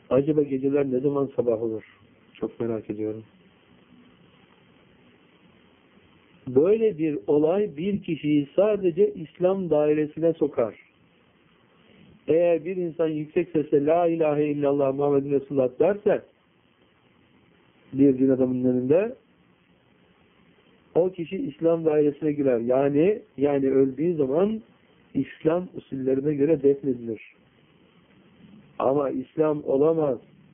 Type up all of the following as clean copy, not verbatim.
Acaba geceler ne zaman sabah olur? Çok merak ediyorum. Böyle bir olay bir kişiyi sadece İslam dairesine sokar. Eğer bir insan yüksek sesle La ilahe illallah Muhammedun Resulullah derse bir din adamının önünde o kişi İslam dairesine girer. Yani öldüğü zaman İslam usullerine göre defnedilir. Ama İslam olamaz.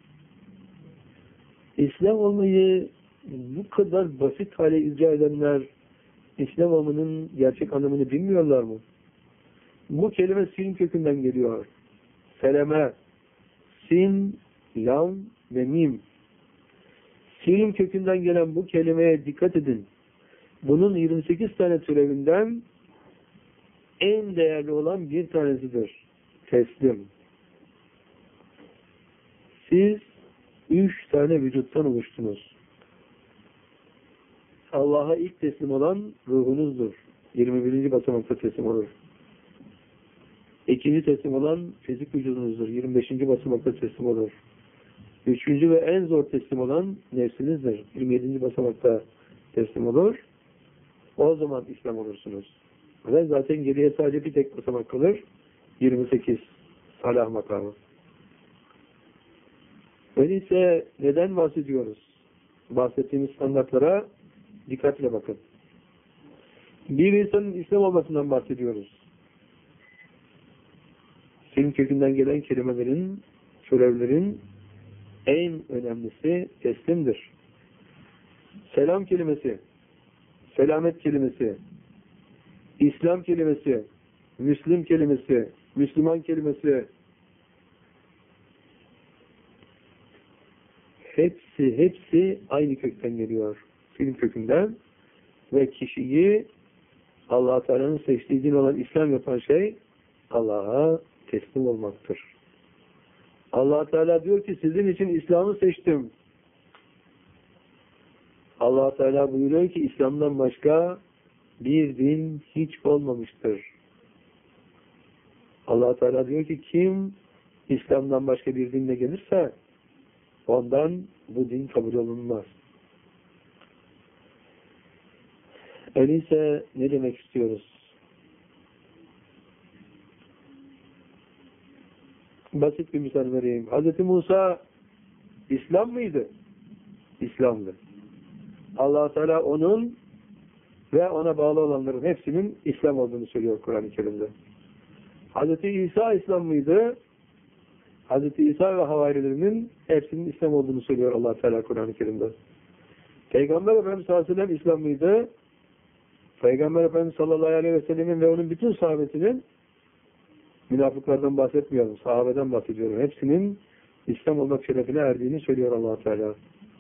İslam olmayı bu kadar basit hale icra edenler İslam olmanın gerçek anlamını bilmiyorlar mı? Bu kelime sin kökünden geliyor. Seleme, sin, lam ve mim. Sin kökünden gelen bu kelimeye dikkat edin. Bunun 28 tane türevinden en değerli olan bir tanesidir. Teslim. Siz 3 tane vücuttan oluştunuz. Allah'a ilk teslim olan ruhunuzdur. 21. basamakta teslim olur. İkinci teslim olan fizik vücudunuzdur. 25. basamakta teslim olur. Üçüncü ve en zor teslim olan nefsinizdir. 27. basamakta teslim olur. O zaman İslam olursunuz. Ve zaten geriye sadece bir tek basamak kalır. 28. Salah makamı. Öyleyse neden bahsediyoruz? Bahsettiğimiz standartlara dikkatle bakın. Bir insanın İslam olmasından bahsediyoruz. Sin kökünden gelen kelimelerin, türevlerin en önemlisi teslimdir. Selam kelimesi, selamet kelimesi, İslam kelimesi, Müslim kelimesi, Müslüman kelimesi, hepsi aynı kökten geliyor. Sin kökünden ve kişiyi Allah Teala'nın seçtiği din olan İslam yapan şey Allah'a teslim olmaktır. Allah Teala diyor ki sizin için İslam'ı seçtim. Allah Teala buyuruyor ki İslam'dan başka bir din hiç olmamıştır. Allah Teala diyor ki kim İslam'dan başka bir dinle gelirse ondan bu din kabul olunmaz. Öyleyse ne demek istiyoruz? Basit bir misal vereyim. Hz. Musa İslam mıydı? İslam'dı. Allah Teala onun ve ona bağlı olanların hepsinin İslam olduğunu söylüyor Kur'an-ı Kerim'de. Hz. İsa İslam mıydı? Hz. İsa ve havarilerinin hepsinin İslam olduğunu söylüyor Allah Teala Kur'an-ı Kerim'de. Peygamber Efendimiz sallallahu aleyhi ve sellem İslam mıydı? Peygamber Efendimiz sallallahu aleyhi ve sellemin ve onun bütün sahabesinin, münafıklardan bahsetmiyorum, sahabeden bahsediyorum. Hepsinin İslam olmak şerefine erdiğini söylüyor Allah Teala.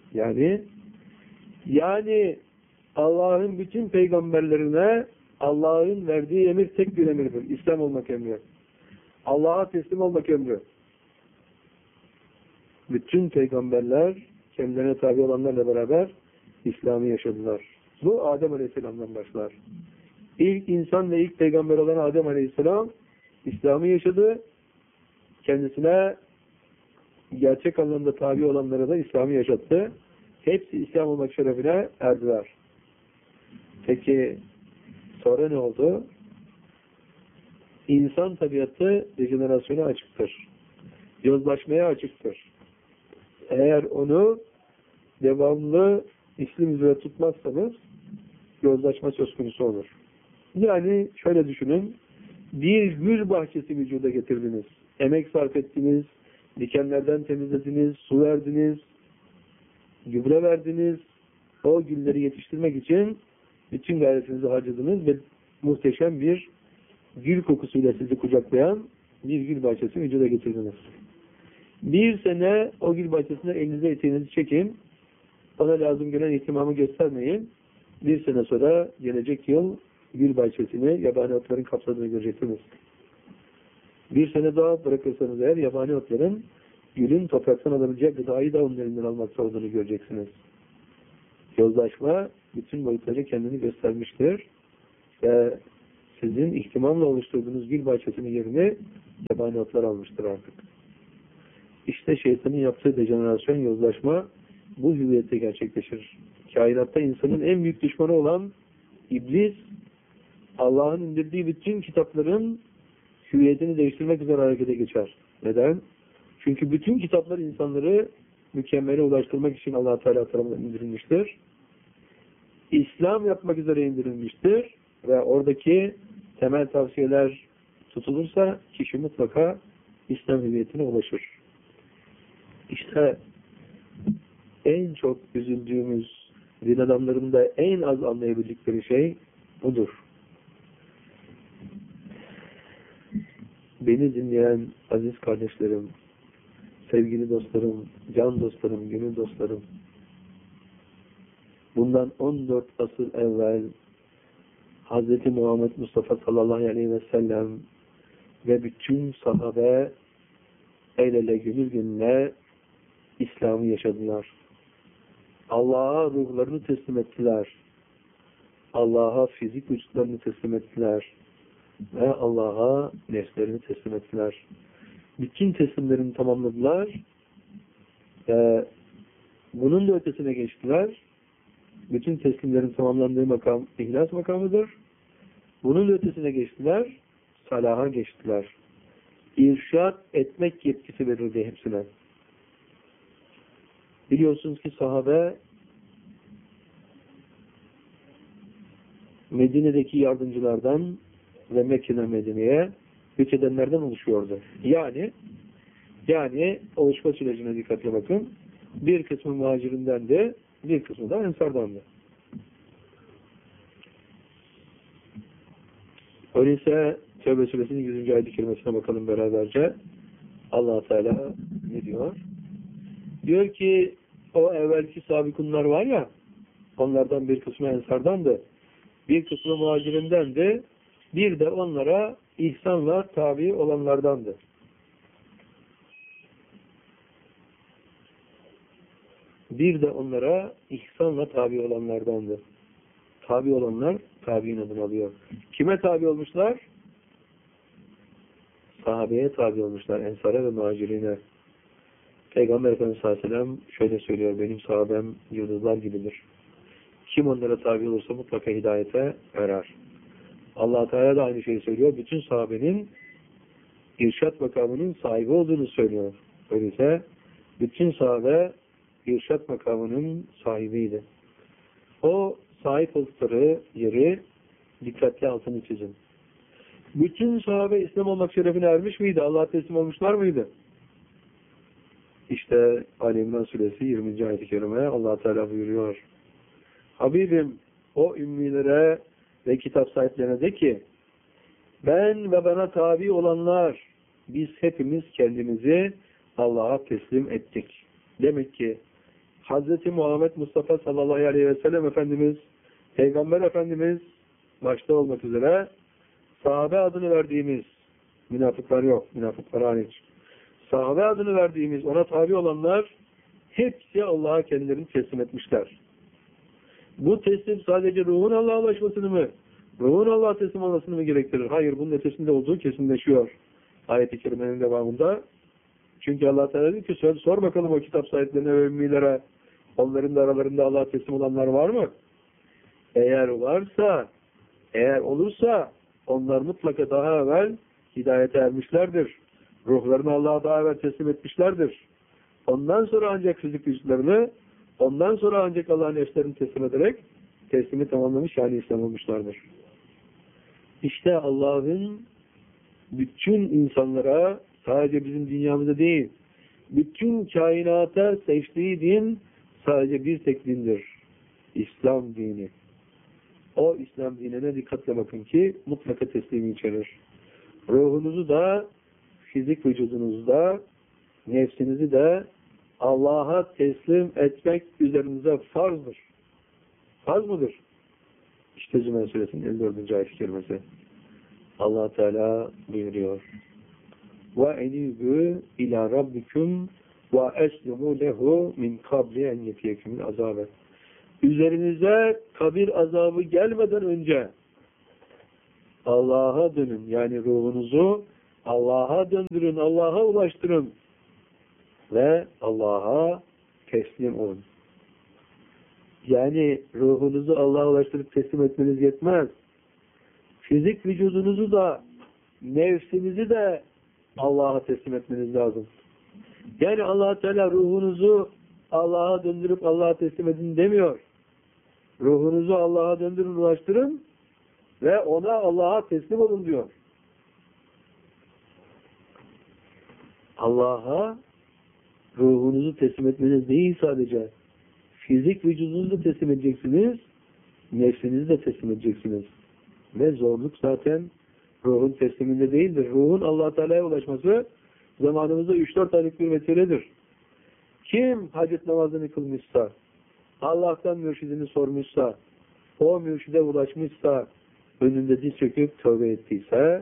Yani Allah'ın bütün peygamberlerine Allah'ın verdiği emir tek bir emirdir. İslam olmak emri. Allah'a teslim olmak emri. Bütün peygamberler kendilerine tabi olanlarla beraber İslam'ı yaşadılar. Bu Adem Aleyhisselam'dan başlar. İlk insan ve ilk peygamber olan Adem Aleyhisselam İslam'ı yaşadı. Kendisine gerçek anlamda tabi olanlara da İslam'ı yaşattı. Hepsi İslam olmak şerefine erdiler. Peki sonra ne oldu? İnsan tabiatı dejenerasyona açıktır. Yozlaşmaya açıktır. Eğer onu devamlı İslam üzere tutmazsanız yozlaşma söz konusu olur. Yani şöyle düşünün, bir gül bahçesi vücuda getirdiniz. Emek sarf ettiniz, dikenlerden temizlediniz, su verdiniz, gübre verdiniz. O gülleri yetiştirmek için bütün gayretinizi harcadınız ve muhteşem bir gül kokusuyla sizi kucaklayan bir gül bahçesi vücuda getirdiniz. Bir sene o gül bahçesine elinize eteğinizi çekin. Ona lazım gelen ihtimamı göstermeyin. Bir sene sonra gelecek yıl gül bahçesini yabani otların kapsadığını göreceksiniz. Bir sene daha bırakırsanız eğer yabani otların gülün topraktan alabilecek gıdayı da onun elinden almakta olduğunu göreceksiniz. Yozlaşma bütün boyutları kendini göstermiştir. Ve sizin ihtimamla oluşturduğunuz gül bahçesinin yerini yabani otlar almıştır artık. İşte şeytanın yaptığı dejenerasyon, yozlaşma bu hüviyette gerçekleşir. Kainatta insanın en büyük düşmanı olan İblis, Allah'ın indirdiği bütün kitapların hüviyetini değiştirmek üzere harekete geçer. Neden? Çünkü bütün kitaplar insanları mükemmele ulaştırmak için Allah Teala tarafından indirilmiştir. İslam yapmak üzere indirilmiştir ve oradaki temel tavsiyeler tutulursa kişi mutlaka İslam hüviyetine ulaşır. İşte en çok üzüldüğümüz din adamlarının da en az anlayabildikleri şey budur. Beni dinleyen aziz kardeşlerim, sevgili dostlarım, can dostlarım, gönül dostlarım, bundan 14 asır evvel Hz. Muhammed Mustafa sallallahu aleyhi ve sellem ve bütün sahabe el ele gönül gönüle İslam'ı yaşadılar. Allah'a ruhlarını teslim ettiler. Allah'a fizik vücutlarını teslim ettiler. Ve Allah'a nefslerini teslim ettiler. Bütün teslimlerini tamamladılar. Bunun da ötesine geçtiler. Bütün teslimlerin tamamlandığı makam ihlas makamıdır. Bunun da ötesine geçtiler. Salaha geçtiler. İrşad etmek yetkisi verildi hepsine. Biliyorsunuz ki sahabe Medine'deki yardımcılardan ve Mekke'den Medine'ye göç edenlerden oluşuyordu. Yani oluşma sürecine dikkatle bakın. Bir kısmı muhacirinden de bir kısmı da ensardandı. Öyleyse Tevbe suresinin 100. ayet-i kerimesine bakalım beraberce. Allah Teala ne diyor? Diyor ki o evvelki sabikunlar var ya, onlardan bir kısmı ensardandı, bir kısmı muhacirindendi, bir de onlara ihsanla tabi olanlardandı. Bir de onlara ihsanla tabi olanlardandı. Tabi olanlar tabi'in adını alıyor. Kime tabi olmuşlar? Sahabeye tabi olmuşlar. Ensara ve muhacirine. Peygamber Efendimiz sallallahu aleyhi ve sellem şöyle söylüyor: benim sahabem yıldızlar gibidir. Kim onlara tabi olursa mutlaka hidayete erer. Allah Teala da aynı şeyi söylüyor. Bütün sahabenin irşat makamının sahibi olduğunu söylüyor. Öyleyse bütün sahabe irşat makamının sahibiydi. O sahip oldukları yeri dikkatli altını çizin. Bütün sahabe İslam olmak şerefine ermiş miydi? Allah'a teslim olmuşlar mıydı? İşte Ali İmran suresi 20. ayet-i kerime Allah Teala buyuruyor: Habibim, o ümmilere ve kitap sahiplerine de ki, ben ve bana tabi olanlar, biz hepimiz kendimizi Allah'a teslim ettik. Demek ki Hz. Muhammed Mustafa sallallahu aleyhi ve sellem Efendimiz, Peygamber Efendimiz başta olmak üzere sahabe adını verdiğimiz, münafıklar yok, münafıklar hariç, sahabe adını verdiğimiz ona tabi olanlar hepsi Allah'a kendilerini teslim etmişler. Bu teslim sadece ruhun Allah'a ulaşmasını mı, ruhun Allah'a teslim olmasını mı gerektirir? Hayır, bunun ötesinde olduğu kesinleşiyor ayet-i kerimenin devamında. Çünkü Allah Teala diyor ki, sor bakalım o kitap sahiplerine ve ümmilere, onların da aralarında Allah'a teslim olanlar var mı? Eğer varsa, eğer olursa onlar mutlaka daha evvel hidayete ermişlerdir. Ruhlarını Allah'a daha evvel teslim etmişlerdir. Ondan sonra ancak fizik vücutlarını, ondan sonra ancak Allah'ın nefslerini teslim ederek teslimi tamamlamış, yani İslam olmuşlardır. İşte Allah'ın bütün insanlara, sadece bizim dünyamızda değil, bütün kainata seçtiği din sadece bir tek dindir. İslam dini. O İslam dinine dikkatle bakın ki mutlaka teslimi içerir. Ruhunuzu da, fizik vücudunuzu da, nefsinizi de Allah'a teslim etmek üzerinize farzdır. Farz mıdır? İşte Zümer suresinin 54. ayet-i kerimesi. Allah Teala buyuruyor: وَاَنِيبُ اِلَى رَبِّكُمْ وَاَسْلِمُوا لَهُ مِنْ قَبْلِ اَنْ يَتِيَكُمْ الْعَذَابَ. Üzerinize kabir azabı gelmeden önce Allah'a dönün. Yani ruhunuzu Allah'a döndürün, Allah'a ulaştırın. ve Allah'a teslim olun. Yani ruhunuzu Allah'a ulaştırıp teslim etmeniz yetmez. Fizik vücudunuzu da, nefsinizi de Allah'a teslim etmeniz lazım. Yani Allah Teala ruhunuzu Allah'a döndürüp Allah'a teslim edin demiyor. Ruhunuzu Allah'a döndürün, ulaştırın ve ona, Allah'a teslim olun diyor. Allah'a ruhunuzu teslim etmeniz değil sadece. Fizik vücudunuzu da teslim edeceksiniz, nefsinizi de teslim edeceksiniz. Ve zorluk zaten ruhun tesliminde değildir. Ruhun Allah Teala'ya ulaşması zamanımızda 3-4 aylık bir meseledir. Kim hacet namazını kılmışsa, Allah'tan mürşidini sormuşsa, o mürşide ulaşmışsa, önünde diz çöküp tövbe ettiyse,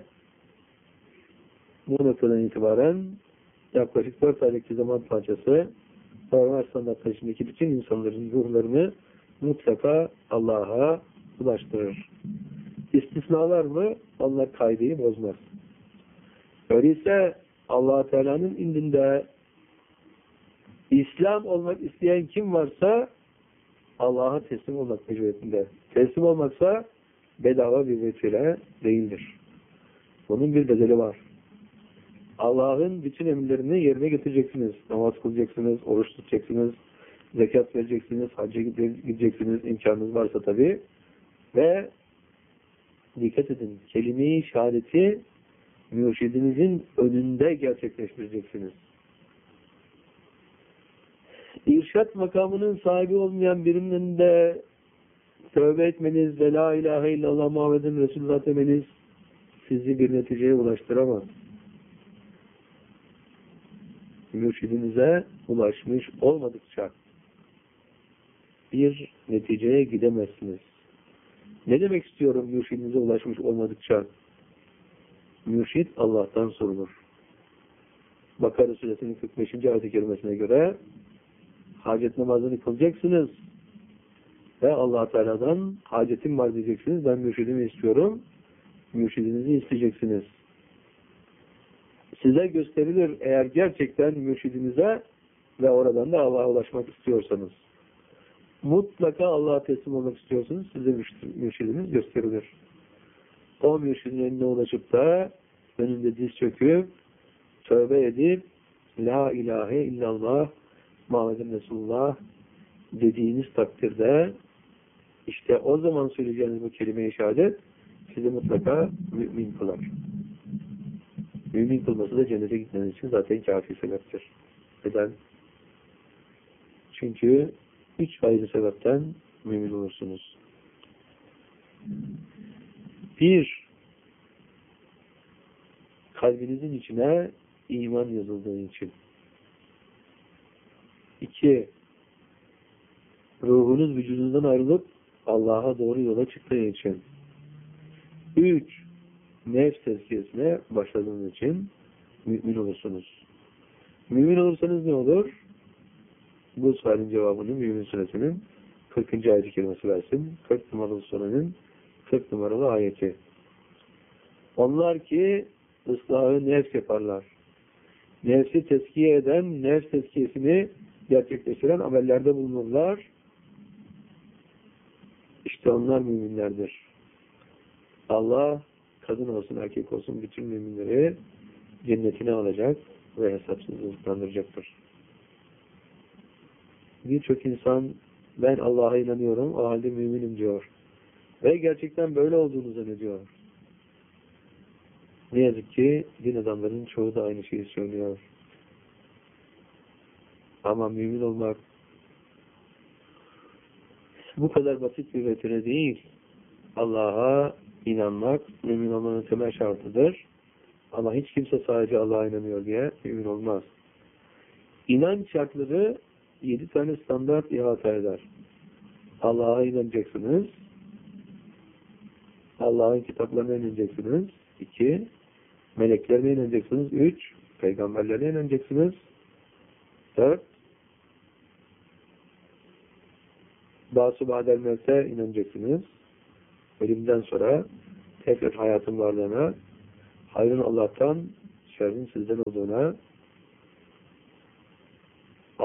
bu noktadan itibaren yaklaşık 4 aylık bir zaman parçası normal standartlaşımdaki bütün insanların ruhlarını mutlaka Allah'a ulaştırır. İstisnalar mı? Onlar kaideyi bozmaz. Öyleyse Allah Teala'nın indinde İslam olmak isteyen kim varsa Allah'a teslim olmak mecburiyetinde. Teslim olmaksa bedava bir vesile değildir. Bunun bir bedeli var. Allah'ın bütün emirlerini yerine getireceksiniz. Namaz kılacaksınız, oruç tutacaksınız, zekat vereceksiniz, hacca gideceksiniz, imkanınız varsa tabii. Ve dikkat edin, kelime-i şehadeti mürşidinizin önünde gerçekleştireceksiniz. İrşad makamının sahibi olmayan birinin de tövbe etmeniz ve la ilahe illallah Muhammeden Resulullah demeniz sizi bir neticeye ulaştıramaz. Mürşidinize ulaşmış olmadıkça bir neticeye gidemezsiniz. Ne demek istiyorum mürşidinize ulaşmış olmadıkça? Mürşid Allah'tan sorulur. Bakara suresinin 45. ayet-i kerimesine göre hacet namazını kılacaksınız ve Allah Teala'dan hacetim var diyeceksiniz. Ben mürşidimi istiyorum. Mürşidinizi isteyeceksiniz. Size gösterilir eğer gerçekten mürşidinize ve oradan da Allah'a ulaşmak istiyorsanız. Mutlaka Allah'a teslim olmak istiyorsanız size mürşidiniz gösterilir. O mürşidin önüne ulaşıp da önünde diz çöküp tövbe edip la ilahe illallah Muhammeden Resulullah dediğiniz takdirde işte o zaman söyleyeceğiniz bu kelime-i şehadet sizi mutlaka mümin kılar. Mümin kılması da cennete gitmeniz için zaten kafi sebeptir. Neden? Çünkü 3 ayrı sebepten mümin olursunuz. 1. Kalbinizin içine iman yazıldığı için. 2. Ruhunuz vücudunuzdan ayrılıp Allah'a doğru yola çıktığı için. 3. Nefs tezkiyesine başladığınız için mümin olursunuz. Mümin olursanız ne olur? Bu sualin cevabını Mümin Suresinin 40. ayet-i kerimesi versin. 40 numaralı surenin 40 numaralı ayeti. Onlar ki ıslahı nefs yaparlar. Nefsi tezkiye eden, nefs tezkiyesini gerçekleştiren amellerde bulunurlar. İşte onlar müminlerdir. Allah kadın olsun, erkek olsun bütün müminleri cennetine alacak ve hesapsız rızıklandıracaktır. Birçok insan ben Allah'a inanıyorum, o halde müminim diyor. Ve gerçekten böyle olduğunu zannediyor. Ne yazık ki din adamlarının çoğu da aynı şeyi söylüyor. Ama mümin olmak bu kadar basit bir mesele değil. Allah'a inanmak mümin olmanın temel şartıdır. Ama hiç kimse sadece Allah'a inanıyor diye mümin olmaz. İnanç şartları 7 tane standart ihata eder. Allah'a inanacaksınız. Allah'ın kitaplarına inanacaksınız. 2. Meleklerine inanacaksınız. 3. Peygamberlerine inanacaksınız. 4. Bâs-ı ba'del mevte inanacaksınız. Ölümden sonra tekrar hayatın varlığına, hayrın Allah'tan, şerrin sizden olduğuna,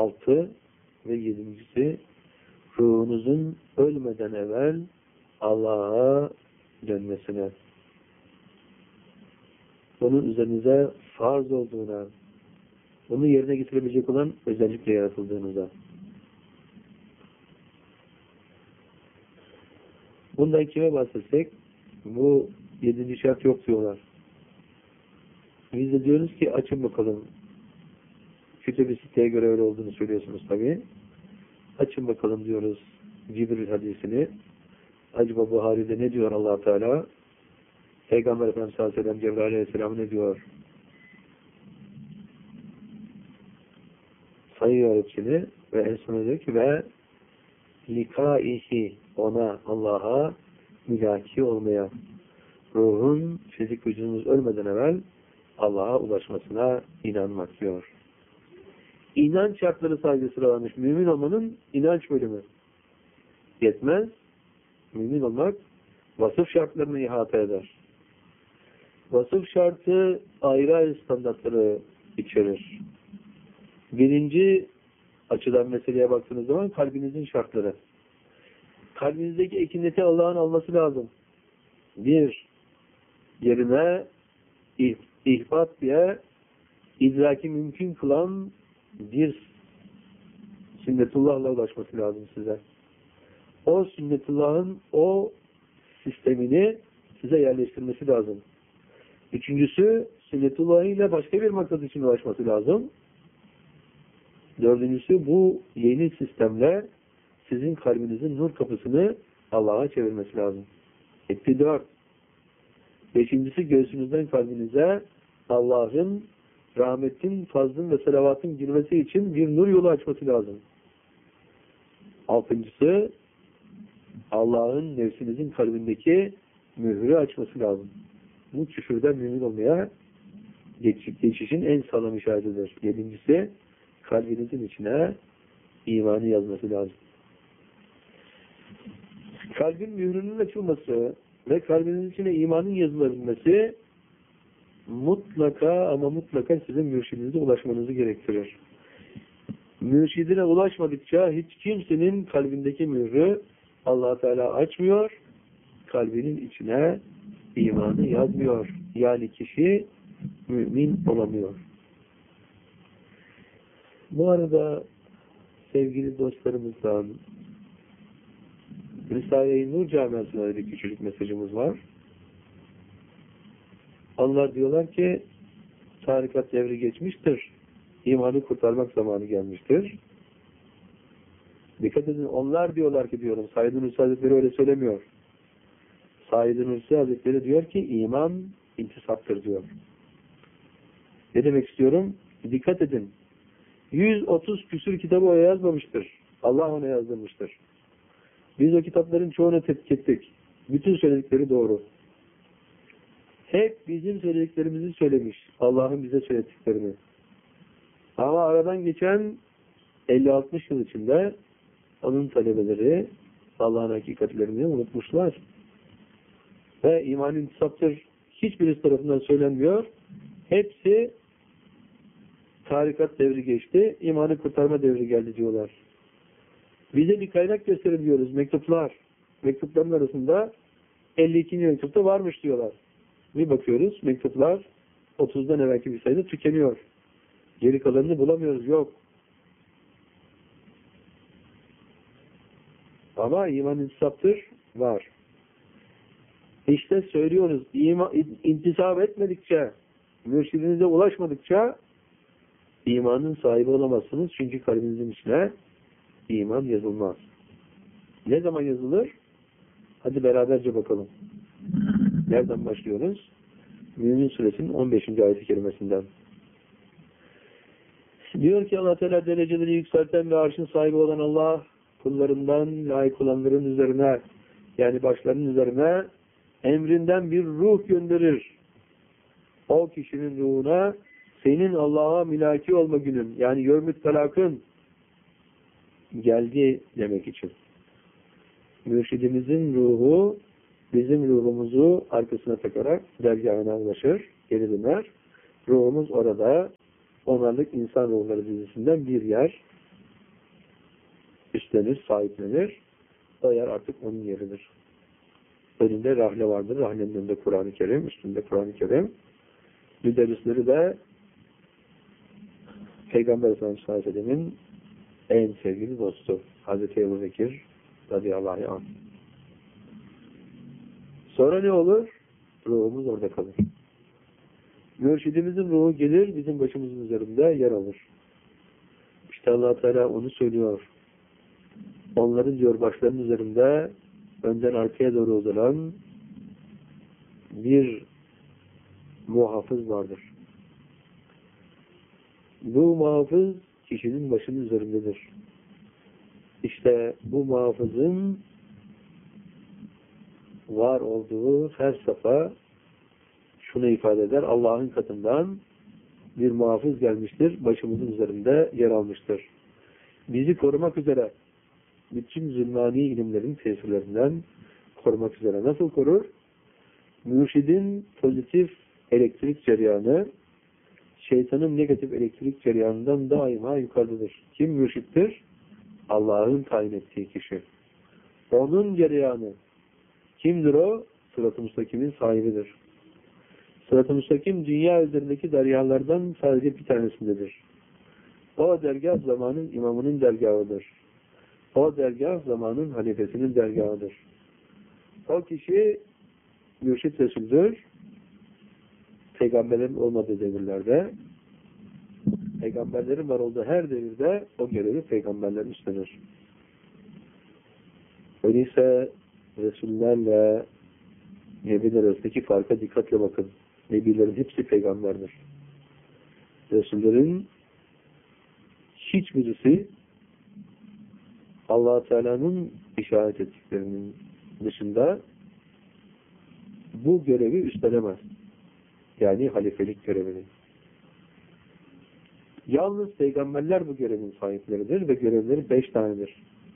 6 ve 7.'si ruhunuzun ölmeden evvel Allah'a dönmesine, onun üzerinize farz olduğuna, onu yerine getirebilecek olan özellikle yaratıldığınıza. Bundan kime bahsetsek, bu 7. şart yok diyorlar. Biz de diyoruz ki açın bakalım. Kötü bir siteye göre öyle olduğunu söylüyorsunuz tabii. Açın bakalım diyoruz Cibril hadisini. Acaba Buhari'de ne diyor Allah Teala? Peygamber Efendimiz sallallahu aleyhi ve sellem Cebrail aleyhisselam ne diyor? Sayıyor hepsini ve en sonunda diyor ki ve likaihi, ona, Allah'a mülaki olmaya, ruhun fizik vücudumuz ölmeden evvel Allah'a ulaşmasına inanmak diyor. İnanç şartları sadece sıralanmış. Mümin olmanın inanç bölümü. Yetmez. Mümin olmak vasıf şartlarını ihata eder. Vasıf şartı ayrı ayrı standartları içerir. Birinci açıdan meseleye baktığınız zaman kalbinizin şartları. Kalbinizdeki ekineti Allah'ın alması lazım. Bir, yerine ihbat diye idraki mümkün kılan bir sünnetullah'la ulaşması lazım size. O sünnetullah'ın o sistemini size yerleştirmesi lazım. Üçüncüsü, sünnetullah ile başka bir maksat için ulaşması lazım. Dördüncüsü, bu yeni sistemle sizin kalbinizin nur kapısını Allah'a çevirmesi lazım. Etti 4. Beşincisi, göğsünüzden kalbinize Allah'ın, rahmetin, fazlın ve selavatın girmesi için bir nur yolu açması lazım. Altıncısı, Allah'ın nefsinizin kalbindeki mührü açması lazım. Bu küfürden mümin olmaya geçişin en sağlam işaretidir. Yedincisi, kalbinizin içine imanı yazması lazım. Kalbin mührünün açılması ve kalbinizin içine imanın yazılabilmesi mutlaka ama mutlaka sizin mürşidinize ulaşmanızı gerektirir. Mürşidine ulaşmadıkça hiç kimsenin kalbindeki mührü Allah Teala açmıyor, kalbinin içine imanı yazmıyor. Yani kişi mümin olamıyor. Bu arada sevgili dostlarımızdan Risale-i Nur Camiası'na bir küçücük mesajımız var. Onlar diyorlar ki tarikat devri geçmiştir. İmanı kurtarmak zamanı gelmiştir. Dikkat edin, onlar diyorlar ki diyorum. Said Nursi Hazretleri öyle söylemiyor. Said Nursi Hazretleri diyor ki iman intisaptır diyor. Ne demek istiyorum? Dikkat edin. 130 küsür kitabı o yazmamıştır. Allah ona yazdırmıştır. Biz o kitapların çoğunu tetkik ettik. Bütün söyledikleri doğru. Hep bizim söylediklerimizi söylemiş. Allah'ın bize söylediklerini. Ama aradan geçen 50-60 yıl içinde onun talebeleri Allah'ın hakikatlerini unutmuşlar. Ve iman intisaptır hiçbirisi tarafından söylenmiyor. Hepsi tarikat devri geçti, imanı kurtarma devri geldi diyorlar. Bize bir kaynak gösterebiliyoruz. Mektuplar. Mektupların arasında 52. mektupta varmış diyorlar. Bir bakıyoruz, mektuplar 30'dan evvelki bir sayıda tükeniyor. Geri kalanını bulamıyoruz, yok. Ama iman intisaptır, var. İşte söylüyoruz, intisap etmedikçe, mürşidinize ulaşmadıkça imanın sahibi olamazsınız. Çünkü kalbinizin içine iman yazılmaz. Ne zaman yazılır? Hadi beraberce bakalım. Nereden başlıyoruz? Mümin Suresinin 15. ayet-i kerimesinden. Diyor ki Allah Teala dereceleri yükselten ve arşın sahibi olan Allah kullarından layık olanların üzerine, yani başlarının üzerine emrinden bir ruh gönderir. O kişinin ruhuna senin Allah'a mülaki olma günün, yani yevmüt talakın geldi demek için. Mürşidimizin ruhu bizim ruhumuzu arkasına takarak dergâhına ulaşır, geri döner. Ruhumuz orada onarlık insan ruhları dizisinden bir yer üstlenir, sahiplenir. O yer artık onun yeridir. Önünde rahle vardır. Rahlenin önünde Kur'an-ı Kerim, üstünde Kur'an-ı Kerim. Müderrisleri de Peygamber Efendimiz sallallahu aleyhi ve sellem'in en sevgili dostu Hazreti Ebu Bekir radıyallahu anh. Sonra ne olur? Ruhumuz orada kalır. Mürşidimizin ruhu gelir, bizim başımızın üzerinde yer alır. İşte Allah Teala onu söylüyor. Onların diyor başlarının üzerinde önden arkaya doğru uzanan bir muhafız vardır. Bu muhafız kişinin başının üzerindedir. İşte bu muhafızın var olduğu her safa şunu ifade eder. Allah'ın katından bir muhafız gelmiştir. Başımızın üzerinde yer almıştır. Bizi korumak üzere bütün zulmani ilimlerin tesirlerinden korumak üzere. Nasıl korur? Mürşidin pozitif elektrik cereyanı şeytanın negatif elektrik cereyanından daima yukarıdadır. Kim mürşittir? Allah'ın tayin ettiği kişi. Onun cereyanı. Kimdir o? Sırat-ı Müstakim'in sahibidir. Sırat-ı Müstakim dünya üzerindeki deryalardan sadece bir tanesindedir. O dergah zamanın imamının dergahıdır. O dergah zamanın halifesinin dergahıdır. O kişi mürşid Resul'dür. Peygamberlerin olmadığı devirlerde, peygamberlerin var olduğu her devirde o görevi peygamberler üstlenir. Öyleyse Resullerle Nebiler arasındaki farka dikkatle bakın. Nebilerin hepsi peygamberdir. Resullerin hiçbirisi Allah Teala'nın işaret ettiklerinin dışında bu görevi üstlenemez. Yani halifelik görevini. Yalnız peygamberler bu görevin sahipleridir ve görevleri 5 tanedir.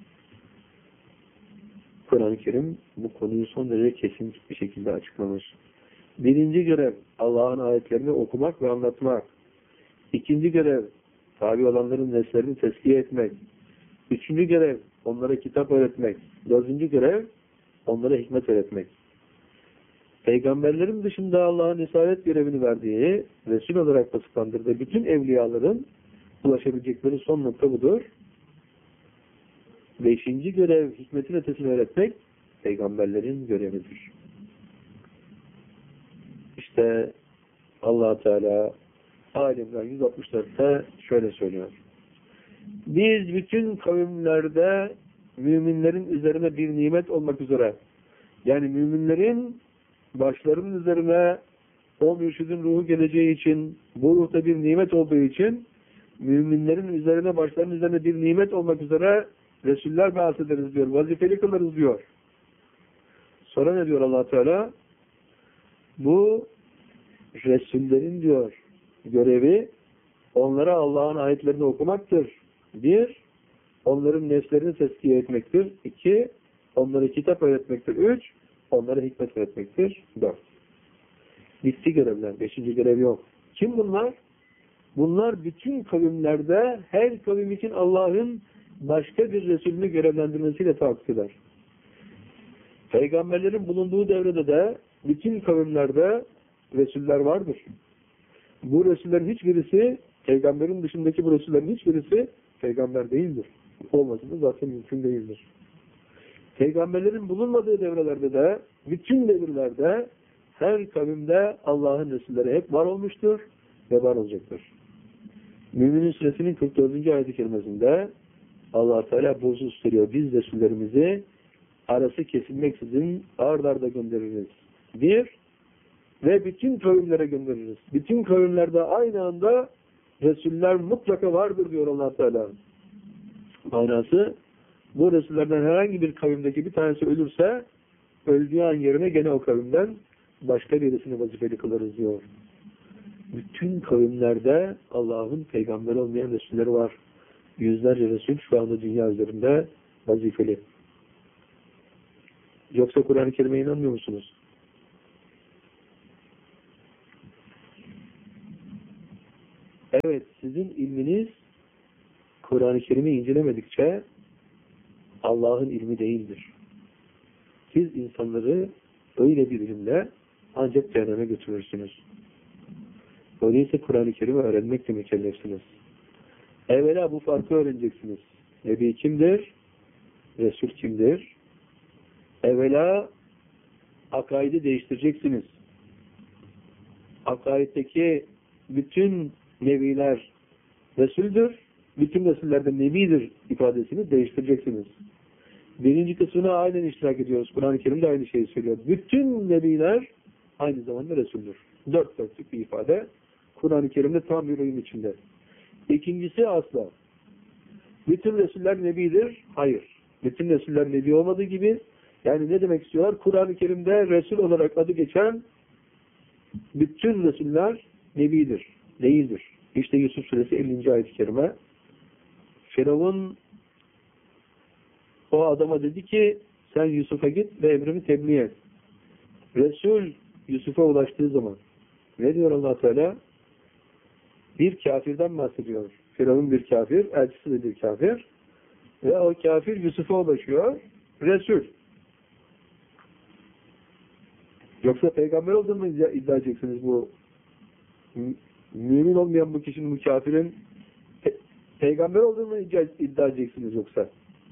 Kur'an-ı Kerim bu konuyu son derece kesin bir şekilde açıklamış. Birinci görev Allah'ın ayetlerini okumak ve anlatmak. İkinci görev tabi olanların neslerini tezkiye etmek. Üçüncü görev onlara kitap öğretmek. Dördüncü görev onlara hikmet öğretmek. Peygamberlerin dışında Allah'ın risalet görevini verdiği, Resul olarak vasıflandırdığı bütün evliyaların ulaşabilecekleri son nokta budur. Beşinci görev hikmetin ötesini öğretmek peygamberlerin görevidir. İşte Allah Teala Alimler 164'te şöyle söylüyor. Biz bütün kavimlerde müminlerin üzerine bir nimet olmak üzere, yani müminlerin başlarının üzerine o mürşidin ruhu geleceği için, bu ruhta bir nimet olduğu için müminlerin üzerine, başlarının üzerine bir nimet olmak üzere Resuller bahsederiz diyor. Vazifeli kılarız diyor. Sonra ne diyor Allah Teala? Bu Resullerin diyor görevi onlara Allah'ın ayetlerini okumaktır. 1. Onların nefslerini tezkiye etmektir. 2. Onlara kitap öğretmektir. 3. Onlara hikmet öğretmektir. 4. Bitti görevler. 5. görev yok. Kim bunlar? Bunlar bütün kavimlerde her kavim için Allah'ın başka bir Resulünü görevlendirmesiyle tahakkuk eder. Peygamberlerin bulunduğu devrede de bütün kavimlerde Resuller vardır. Bu Resullerin hiçbirisi, peygamberin dışındaki bu Resullerin hiçbirisi peygamber değildir. Olması da zaten mümkün değildir. Peygamberlerin bulunmadığı devrelerde de, bütün devirlerde, her kavimde Allah'ın Resulleri hep var olmuştur ve var olacaktır. Müminin Suresinin 44. ayet-i kerimesinde Allah Teala bu husus söylüyor. Biz Resullerimizi arası kesilmeksizin ard arda göndeririz. 1. Ve bütün kavimlere göndeririz. Bütün kavimlerde aynı anda Resuller mutlaka vardır diyor Allah Teala. Manası, bu Resullerden herhangi bir kavimdeki bir tanesi ölürse, öldüğü an yerine gene o kavimden başka birisini vazifeli kılarız diyor. Bütün kavimlerde Allah'ın peygamber olmayan Resulleri var. Yüzlerce Resul şu anda dünya üzerinde vazifeli. Yoksa Kur'an-ı Kerim'e inanmıyor musunuz? Evet, sizin ilminiz Kur'an-ı Kerim'i incelemedikçe, Allah'ın ilmi değildir. Siz insanları öyle bir ilimle ancak cehenneme götürürsünüz. Öyleyse Kur'an-ı Kerim'i öğrenmekle mükellefsiniz. Evvela bu farkı öğreneceksiniz. Nebi kimdir? Resul kimdir? Evvela akaidi değiştireceksiniz. Akaiddeki bütün nebiler Resul'dür, bütün Resullerden nebidir ifadesini değiştireceksiniz. Birinci kısmına aynen iştirak ediyoruz. Kur'an-ı Kerim'de aynı şeyi söylüyor. Bütün nebiler aynı zamanda Resul'dür. Dört dörtlük bir ifade. Kur'an-ı Kerim'de tam bir uyum içinde. İkincisi asla. Bütün Resuller nebidir. Hayır. Bütün Resuller nebi olmadığı gibi, yani ne demek istiyorlar? Kur'an-ı Kerim'de Resul olarak adı geçen bütün Resuller nebidir. Değildir. İşte Yusuf Suresi 50. ayet-i kerime. Firavun o adama dedi ki sen Yusuf'a git ve emrimi tebliğ et. Resul Yusuf'a ulaştığı zaman ne diyor Allah Teala? Bir kafirden bahsediyor. Firavun bir kafir, elçisi de bir kafir. Ve o kafir Yusuf'a ulaşıyor. Resul. Yoksa peygamber olduğunu mu iddia edeceksiniz bu? Mümin olmayan bu kişinin, bu kafirin peygamber olduğunu mu iddia edeceksiniz yoksa?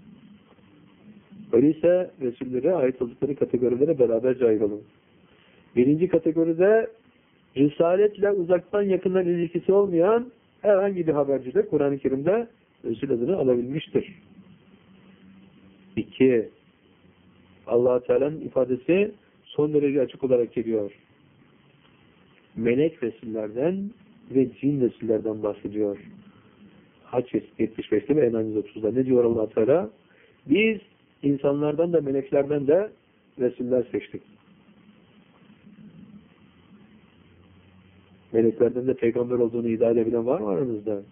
Öyleyse Resullere ait oldukları kategorilere beraberce ayıralım. Birinci kategoride Risaletle uzaktan yakından ilişkisi olmayan herhangi bir haberci de Kur'an-ı Kerim'de Resul adını alabilmiştir. 2. Allah-u Teala'nın ifadesi son derece açık olarak geliyor. Melek Resullerden ve cin Resullerden bahsediyor. Haç 75'te ve En'am 130'da ne diyor Allah-u Teala? Biz insanlardan da meleklerden de Resuller seçtik. Meleklerden de peygamber olduğunu iddia edebilen var mı aranızda?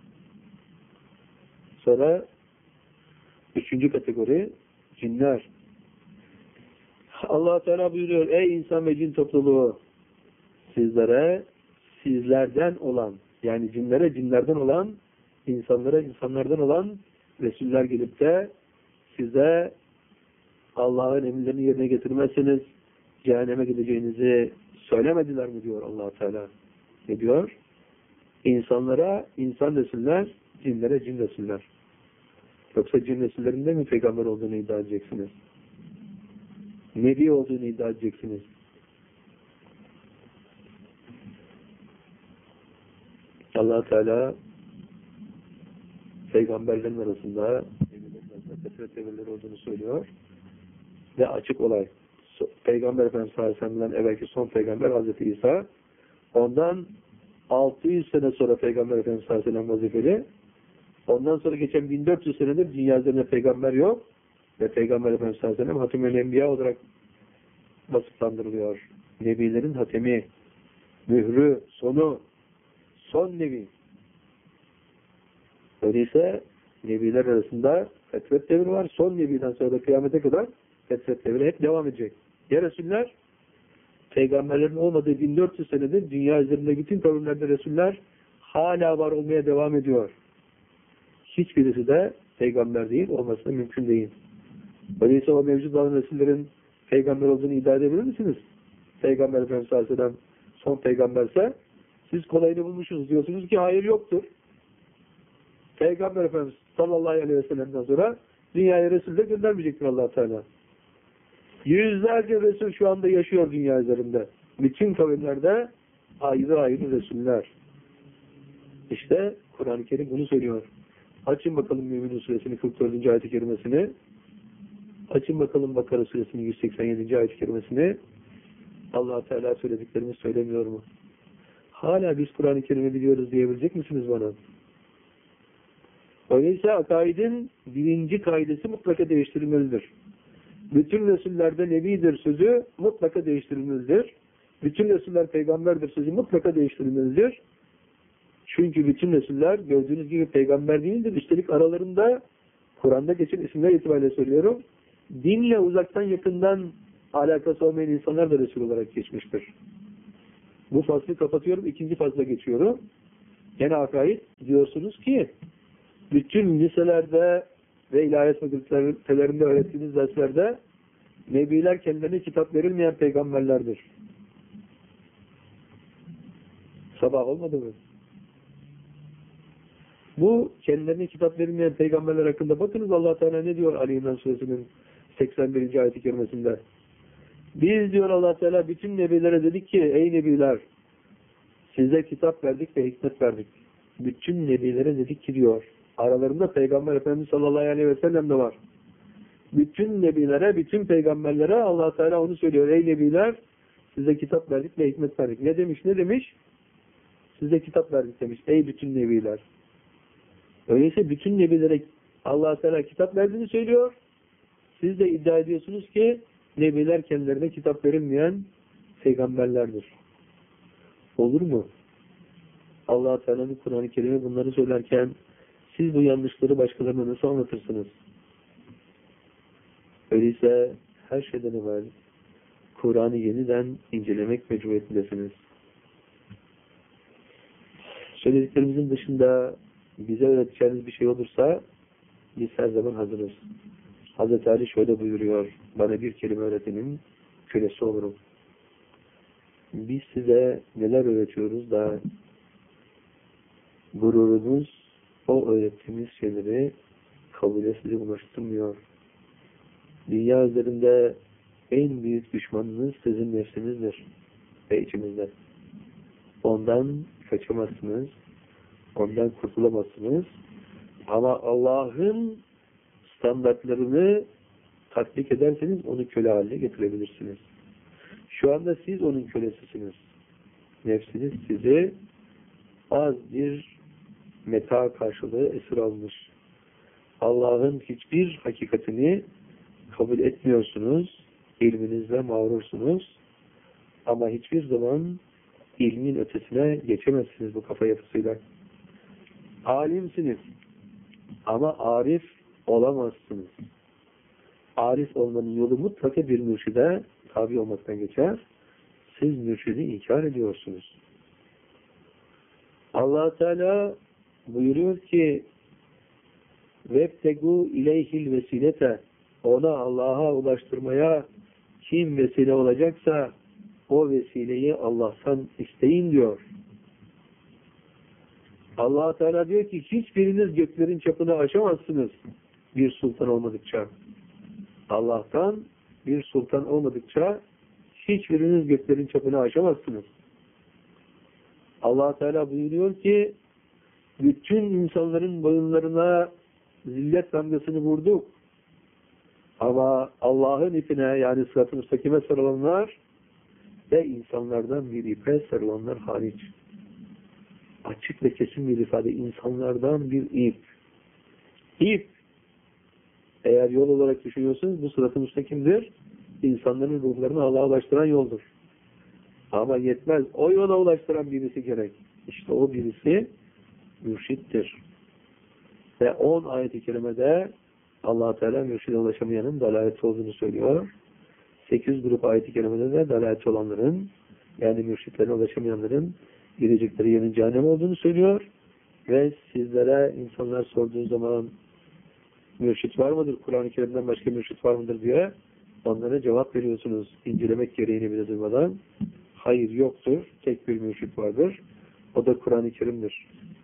Sonra 3. kategori cinler. Allah Teala buyuruyor: ey insan ve cin topluluğu, sizlere sizlerden olan, yani cinlere cinlerden olan, insanlara insanlardan olan Resuller gelip de size Allah'ın emirlerini yerine getirmezseniz cehenneme gideceğinizi söylemediler mi diyor Allah Teala. Ne diyor? İnsanlara insan Resuller, cinlere cin Resuller. Yoksa cin Resullerinde mi peygamber olduğunu iddia edeceksiniz? Nebi olduğunu iddia edeceksiniz? Allah Teala peygamberlerin arasında fetret devirleri olduğunu söylüyor. Ve açık olay. Peygamber Efendimiz sallallahu aleyhi ve sellem'den evvelki son peygamber Hazreti İsa. Ondan 600 sene sonra Peygamber Efendimiz sallallahu aleyhi ve sellem vazifeli. Ondan sonra geçen 1400 senedir dünya üzerinde peygamber yok. Ve Peygamber Efendimiz sallallahu aleyhi ve sellem Hatim-i Enbiya olarak vasıflandırılıyor. Nebilerin hatemi, mührü, sonu, son nebi. Öyleyse nebiler arasında fetret devri var. Son nebiden sonra da kıyamete kadar fetret devri hep devam edecek. Ya Resuller, peygamberlerin olmadığı 1400 senedir dünya üzerinde bütün kavimlerde Resuller hala var olmaya devam ediyor. Hiçbirisi de peygamber değil, olması da mümkün değil. Öyleyse o mevcut olan Resullerin peygamber olduğunu iddia edebilir misiniz? Peygamber Efendimiz sallallahu aleyhi ve sellem son peygamberse siz kolayını bulmuşsunuz diyorsunuz ki hayır yoktur. Peygamber Efendimiz sallallahu aleyhi ve sellem'den sonra dünyaya Resul'de göndermeyecektir Allah Teala. Yüzlerce Resul şu anda yaşıyor dünya üzerinde. Bütün kavimlerde ayrı ayrı Resuller. İşte Kur'an-ı Kerim bunu söylüyor. Açın bakalım Mü'minun Suresinin 44. ayet-i kerimesini. Açın bakalım Bakara Suresinin 187. ayet-i kerimesini. Allah Teala söylediklerimiz söylemiyor mu? Hala biz Kur'an-ı Kerim'i biliyoruz diyebilecek misiniz bana? Öyleyse akaidin birinci kaidesi mutlaka değiştirilmelidir. Bütün Resullerde Nebidir sözü mutlaka değiştirilmelidir. Bütün Resuller peygamberdir sözü mutlaka değiştirilmelidir. Çünkü bütün Resuller gördüğünüz gibi peygamber değildir. Üstelik aralarında Kur'an'da geçen isimler itibariyle söylüyorum, dinle uzaktan yakından alakası olmayan insanlar da Resul olarak geçmiştir. Bu faslı kapatıyorum, ikinci fasla geçiyorum. Gene akaid diyorsunuz ki bütün liselerde ve ilahiyat fakültelerinde öğrettiğiniz derslerde nebiler kendilerine kitap verilmeyen peygamberlerdir. Sabah olmadı mı? Bu kendilerine kitap verilmeyen peygamberler hakkında bakınız Allah Teala ne diyor Ali İmran Suresinin 81. ayet-i kerimesinde. Biz diyor Allah Teala bütün nebilere dedik ki ey nebiler size kitap verdik ve hikmet verdik. Bütün nebilere dedik ki diyor. Aralarında Peygamber Efendimiz sallallahu aleyhi ve sellem de var. Bütün nebilere, bütün peygamberlere Allah Teala onu söylüyor. Ey nebiler size kitap verdik ve hikmet verdik. Ne demiş? Ne demiş? Size kitap verdik demiş. Ey bütün nebiler. Öyleyse bütün nebilere Allah Teala kitap verdiğini söylüyor. Siz de iddia ediyorsunuz ki nebiler kendilerine kitap verilmeyen peygamberlerdir. Olur mu? Allah Teala'nın Kur'an-ı Kerim'i bunları söylerken siz bu yanlışları başkalarına nasıl anlatırsınız? Öyleyse her şeyden evvel Kur'an'ı yeniden incelemek mecburiyetindesiniz. Söylediklerimizin dışında bize öğreteceğiniz bir şey olursa biz her zaman hazırız. Hazreti Ali şöyle buyuruyor, bana bir kelime öğretenin kölesi olurum. Biz size neler öğretiyoruz da gururunuz o öğrettiğimiz şeyleri kabule sizi ulaştırmıyor. Dünya üzerinde en büyük düşmanınız sizin nefsinizdir ve içinizde. Ondan kaçamazsınız, ondan kurtulamazsınız. Ama Allah'ın standartlarını tatbik ederseniz onu köle haline getirebilirsiniz. Şu anda siz onun kölesisiniz. Nefsiniz sizi az bir meta karşılığı esir almış. Allah'ın hiçbir hakikatini kabul etmiyorsunuz. İlminizle mağrursunuz. Ama hiçbir zaman ilmin ötesine geçemezsiniz bu kafa yapısıyla. Alimsiniz. Ama arif olamazsınız. Arif olmanın yolu mutlaka bir mürşide tabi olmaktan geçer. Siz mürşidi inkar ediyorsunuz. Allah Teala buyuruyor ki وَبْتَگُوا اِلَيْهِ الْوَسِيلَةَ ona Allah'a ulaştırmaya kim vesile olacaksa o vesileyi Allah'tan isteyin diyor. Allah Teala diyor ki hiçbiriniz göklerin çapını aşamazsınız bir sultan olmadıkça. Allah'tan bir sultan olmadıkça hiçbiriniz göklerin çapını aşamazsınız. Allah Teala buyuruyor ki bütün insanların boyunlarına zillet damgasını vurduk. Ama Allah'ın ipine yani sırat-ı müstakime sarılanlar ve insanlardan bir ipe sarılanlar hariç. Açık ve kesin bir ifade. İnsanlardan bir ip. İp. Eğer yol olarak düşünüyorsanız bu sırat-ı müstakimdir. İnsanların ruhlarını Allah'a ulaştıran yoldur. Ama yetmez. O yola ulaştıran birisi gerek. İşte o birisi mürşittir. Ve 10 ayet-i kerimede Allah Teala mürşide ulaşamayanın dalaleti olduğunu söylüyor. 8 grup ayet-i kerimede de dalaleti olanların yani mürşitlerine ulaşamayanların girecekleri yerin cehennem olduğunu söylüyor. Ve sizlere insanlar sorduğu zaman mürşit var mıdır? Kur'an-ı Kerim'den başka mürşit var mıdır diye onlara cevap veriyorsunuz. İncelemek gereğini bile duymadan. Hayır yoktur. Tek bir mürşit vardır. O da Kur'an-ı Kerim'dir.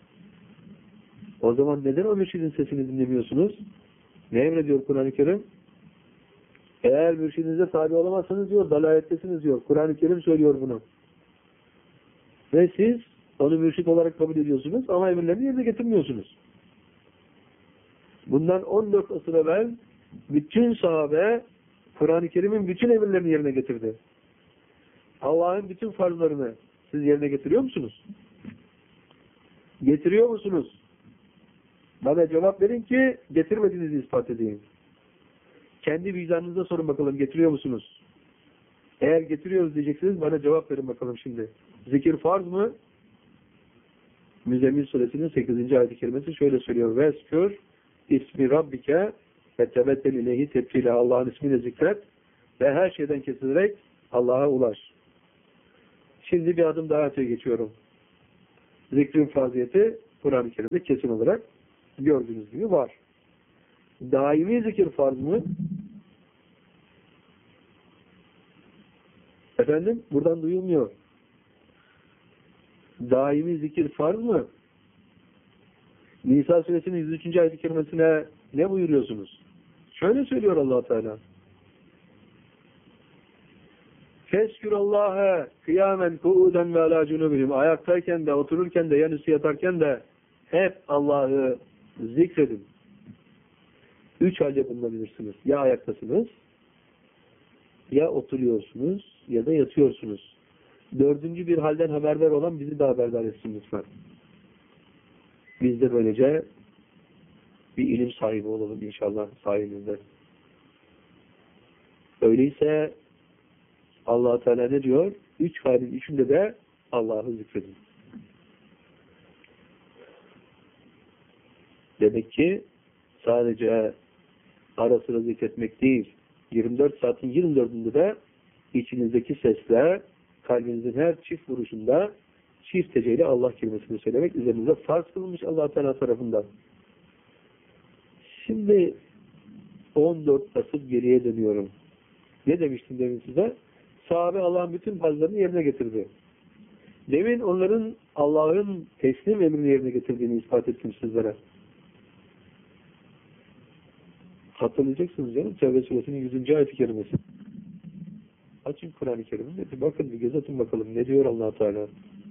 O zaman neden o mürşidin sesini dinlemiyorsunuz? Ne emrediyor Kur'an-ı Kerim? Eğer mürşidinize tabi olamazsanız diyor, dalalettesiniz diyor. Kur'an-ı Kerim söylüyor bunu. Ve siz onu mürşid olarak kabul ediyorsunuz ama emirlerini yerine getirmiyorsunuz. Bundan 14 asır evvel bütün sahabe Kur'an-ı Kerim'in bütün emirlerini yerine getirdi. Allah'ın bütün farzlarını siz yerine getiriyor musunuz? Getiriyor musunuz? Bana cevap verin ki getirmediğinizi ispat edeyim. Kendi vicdanınıza sorun bakalım getiriyor musunuz? Eğer getiriyoruz diyeceksiniz bana cevap verin bakalım şimdi. Zikir farz mı? Müzzemmil suresinin 8. ayet-i kerimesi şöyle söylüyor. Veskür ismi rabbike ve tebettel ileyhi tebkile Allah'ın ismiyle zikret ve her şeyden kesilerek Allah'a ulaş. Şimdi bir adım daha öteye geçiyorum. Zikrin faziyeti Kur'an-ı Kerim'de kesin olarak gördüğünüz gibi var. Daimi zikir farz mı? Efendim? Buradan duyulmuyor. Daimi zikir farz mı? Nisa suresinin 103. ayet-i kerimesine ne buyuruyorsunuz? Şöyle söylüyor Allah Teala. Feskürallâhe kıyamen ku'uden ve alâ cunubihim. Ayaktayken de, otururken de, yanüstü yatarken de hep Allah'ı zikredin. 3 halde bulunabilirsiniz. Ya ayaktasınız, ya oturuyorsunuz, ya da yatıyorsunuz. 4. bir halden haberdar olan bizi de haberdar etsin lütfen. Biz de böylece bir ilim sahibi olalım inşallah sayenizde. Öyleyse Allah Teala ne diyor? 3 halin içinde de Allah'ı zikredin. Demek ki sadece ara sıra zikretmek değil, 24 saatin 24'ünde de içinizdeki sesle, kalbinizin her çift vuruşunda çift heceyle Allah kelimesini söylemek üzerinize farz kılınmış Allah Teala tarafından. Şimdi 14 asır geriye dönüyorum. Ne demiştim demin size? Sahabe Allah'ın bütün farzlarını yerine getirdi. Demin onların Allah'ın teslim emrini yerine getirdiğini ispat ettim sizlere. Hatırlayacaksınız canım. Tevbe suresinin 100. ayet-i kerimesi. Açın Kur'an-ı Kerim'i. Bakın bir göz atın bakalım. Ne diyor Allah Teala?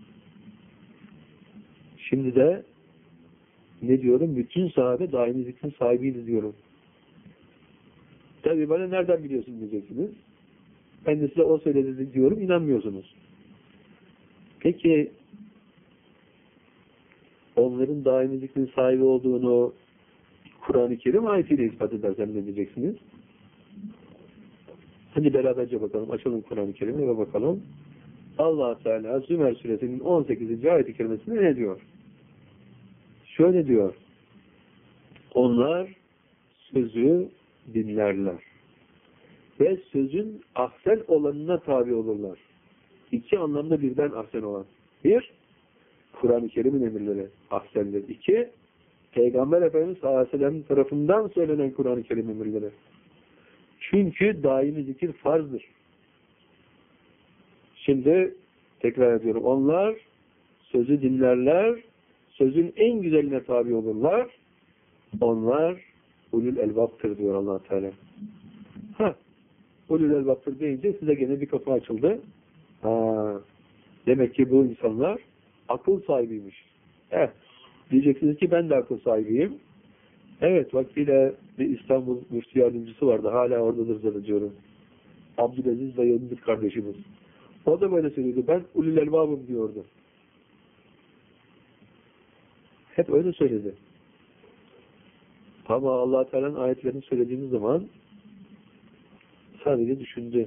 Şimdi de ne diyorum? Bütün sahabe daimi zikrin sahibiydi diyorum. Tabii bana nereden biliyorsun diyeceksiniz. Ben de size o söyledi diyorum. İnanmıyorsunuz. Peki onların daimi zikrin sahibi olduğunu Kur'an-ı Kerim ayetiyle ispat edersem ne diyeceksiniz? Hadi beraberce bakalım. Açalım Kur'an-ı Kerim'e ve bakalım. Allah Teala Zümer suresinin 18. ayet-i kerimesinde ne diyor? Şöyle diyor. Onlar sözü dinlerler. Ve sözün ahsen olanına tabi olurlar. 2 anlamda birden ahsen olan. 1, Kur'an-ı Kerim'in emirleri ahsendir. 2, Peygamber Efendimiz sallallahu aleyhi ve sellem tarafından söylenen Kur'an-ı Kerim emirleri. Çünkü daimi zikir farzdır. Şimdi tekrar ediyorum. Onlar sözü dinlerler, sözün en güzeline tabi olurlar. Onlar ulul elbaptır diyor Allah Teala. Ulul elbaptır deyince size gene bir kapı açıldı. Demek ki bu insanlar akıl sahibiymiş. Diyeceksiniz ki ben de akıl sahibiyim. Evet, vaktiyle bir İstanbul müftü yardımcısı vardı. Hala oradadır zannediyorum. Abdülaziz Bayındır kardeşimiz. O da böyle söylüyordu. Ben ulul elbabım diyordu. Hep öyle söyledi. Ama Allah Teala'nın ayetlerini söylediğimiz zaman sadece düşündü.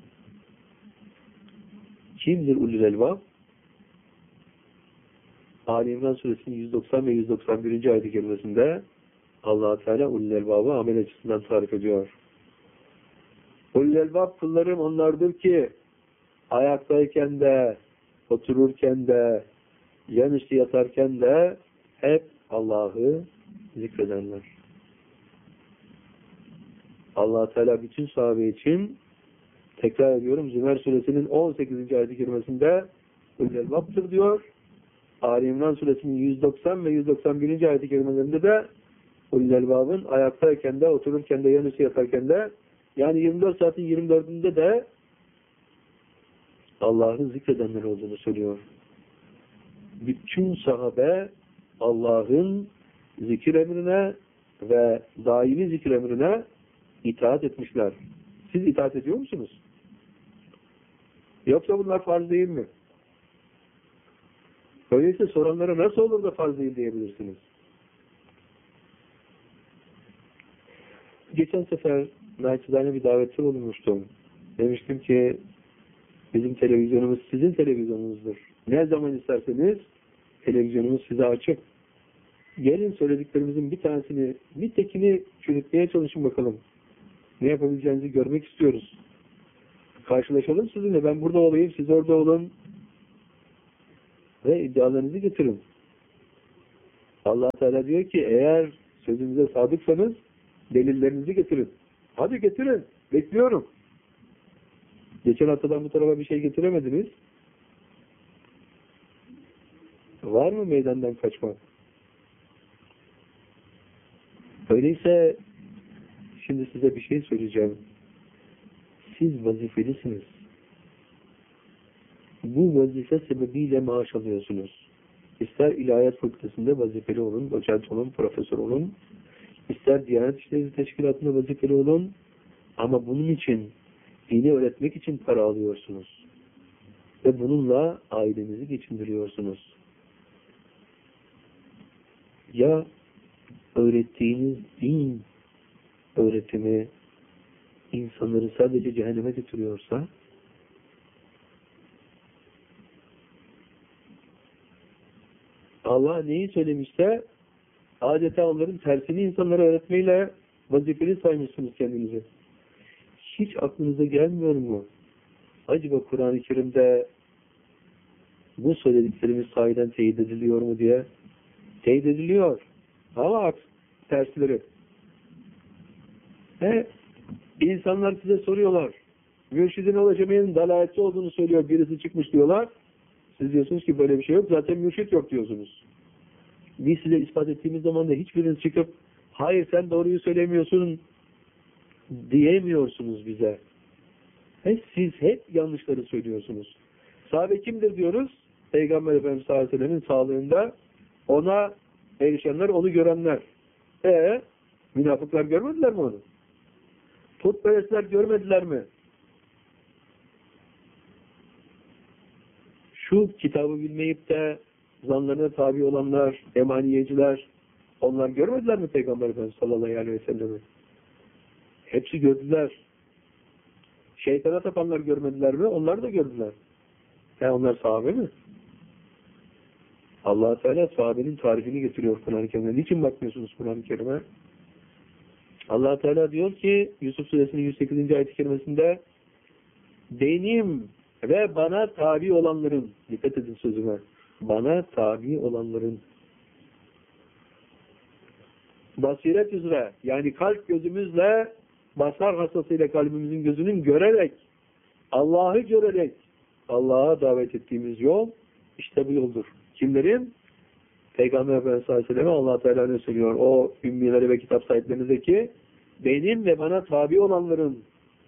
Kimdir ulul elbab? Ali İmran suresinin 190 ve 191. ayet-i kerimesinde Allah Teala ulul elbabı amel açısından tarif ediyor. Ulul elbab kullarım onlardır ki ayaktayken de, otururken de, yanüstü yatarken de hep Allah'ı zikredenler. Allah Teala bütün sahabe için tekrar ediyorum Zümer suresinin 18. ayet-i kerimesinde ulul elbaptır diyor. Ali İmran suresinin 190 ve 191. ayet-i kerimelerinde de ulul elbabın ayaktayken de, otururken de, yanüstü yatarken de yani 24 saatin 24'ünde de Allah'ın zikredenler olduğunu söylüyor. Bütün sahabe Allah'ın zikir emrine ve daimi zikir emrine itaat etmişler. Siz itaat ediyor musunuz? Yoksa bunlar farz değil mi? Öyleyse soranlara nasıl olur da farz değil diyebilirsiniz. Geçen sefer naçizane bir davette bulunmuştum. Demiştim ki bizim televizyonumuz sizin televizyonunuzdur. Ne zaman isterseniz televizyonumuz size açık. Gelin söylediklerimizin bir tanesini, bir tekini çürütmeye çalışın bakalım. Ne yapabileceğinizi görmek istiyoruz. Karşılaşalım sizinle. Ben burada olayım, siz orada olun. Ve iddialarınızı getirin. Allah Teala diyor ki eğer sözünüze sadıksanız Delillerinizi getirin. Hadi getirin. Bekliyorum. Geçen haftadan bu tarafa bir şey getiremediniz. Var mı meydandan kaçma? Öyleyse şimdi size bir şey söyleyeceğim. Siz vazifelisiniz. Bu vazife sebebiyle maaş alıyorsunuz. İster ilahiyat fakültesinde vazifeli olun, doçent olun, profesör olun. İster Diyanet İşleri Teşkilatı'nda vazifeli olun. Ama bunun için, dini öğretmek için para alıyorsunuz. Ve bununla ailenizi geçindiriyorsunuz. Ya öğrettiğiniz din öğretimi insanları sadece cehenneme götürüyorsa, Allah neyi söylemişse adeta onların tersini insanlara öğretmeyle vazifeli saymışsınız kendinizi. Hiç aklınıza gelmiyor mu? Acaba Kur'an-ı Kerim'de bu söylediklerimiz sahiden teyit ediliyor mu diye? Teyit ediliyor. Ama tersleri. İnsanlar size soruyorlar. Mürşidin ulaşamayanın dalaletçi olduğunu söylüyor. Birisi çıkmış diyorlar. Siz diyorsunuz ki böyle bir şey yok. Zaten mürşit yok diyorsunuz. Biz size ispat ettiğimiz zaman da hiçbiriniz çıkıp hayır sen doğruyu söylemiyorsun diyemiyorsunuz bize. Siz hep yanlışları söylüyorsunuz. Sahabe kimdir diyoruz? Peygamber Efendimiz sallallahu aleyhi ve sellem'in sağlığında ona erişenler, onu görenler. Münafıklar görmediler mi onu? Putperestler görmediler mi? Şu kitabı bilmeyip de zanlarına tabi olanlar, emaniyeciler, onlar görmediler mi Peygamber Efendimiz sallallahu aleyhi ve sellem'i? Hepsi gördüler. Şeytana tapanlar görmediler mi? Onlar da gördüler. Onlar sahabe mi? Allah-u Teala sahabenin tarifini getiriyor Kur'an-ı Kerim'e. Niçin bakmıyorsunuz Kur'an-ı Kerim'e? Allah Teala diyor ki Yusuf Suresinin 108. ayet-i kerimesinde benim ve bana tabi olanların, dikkat edin sözüme, bana tabi olanların basiret üzere, yani kalp gözümüzle, basar hastasıyla kalbimizin gözünün görerek, Allah'ı görerek Allah'a davet ettiğimiz yol işte bu yoldur. Kimlerin? Peygamber Efendimiz sallallahu aleyhi ve sellem Allah Teala ne söylüyor? O ümmileri ve kitap sahiplerinizdeki benim ve bana tabi olanların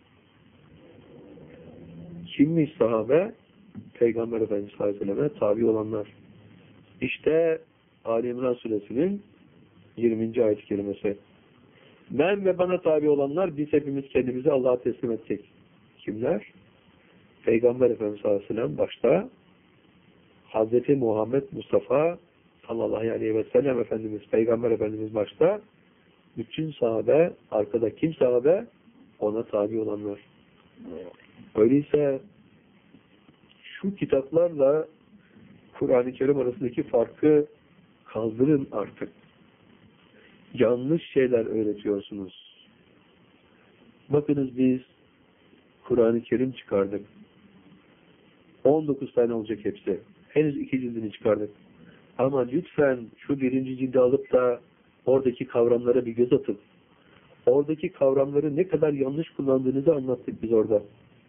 kimmiş sahabe? Peygamber Efendimiz sallallahu aleyhi ve selleme tabi olanlar. İşte Ali İmran Suresinin 20. ayet-i kerimesi. Ben ve bana tabi olanlar biz hepimiz kendimizi Allah'a teslim ettik. Kimler? Peygamber Efendimiz sallallahu aleyhi ve sellem başta, Hazreti Muhammed Mustafa sallallahu aleyhi ve sellem Efendimiz, Peygamber Efendimiz başta, bütün sahabe, arkada kim sahabe? Ona tabi olanlar. Öyleyse şu kitaplarla Kur'an-ı Kerim arasındaki farkı kaldırın artık. Yanlış şeyler öğretiyorsunuz. Bakınız biz Kur'an-ı Kerim çıkardık. 19 tane olacak hepsi. Henüz 2 cildini çıkardık. Ama lütfen şu 1. cildi alıp da oradaki kavramlara bir göz atın. Oradaki kavramları ne kadar yanlış kullandığınızı anlattık biz orada.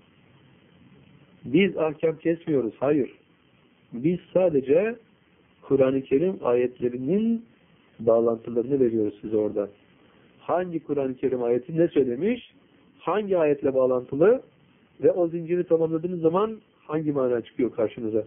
Biz ahkam kesmiyoruz. Hayır. Biz sadece Kur'an-ı Kerim ayetlerinin bağlantılarını veriyoruz size orada. Hangi Kur'an-ı Kerim ayeti ne söylemiş? Hangi ayetle bağlantılı? Ve o zinciri tamamladığınız zaman hangi mana çıkıyor karşınıza?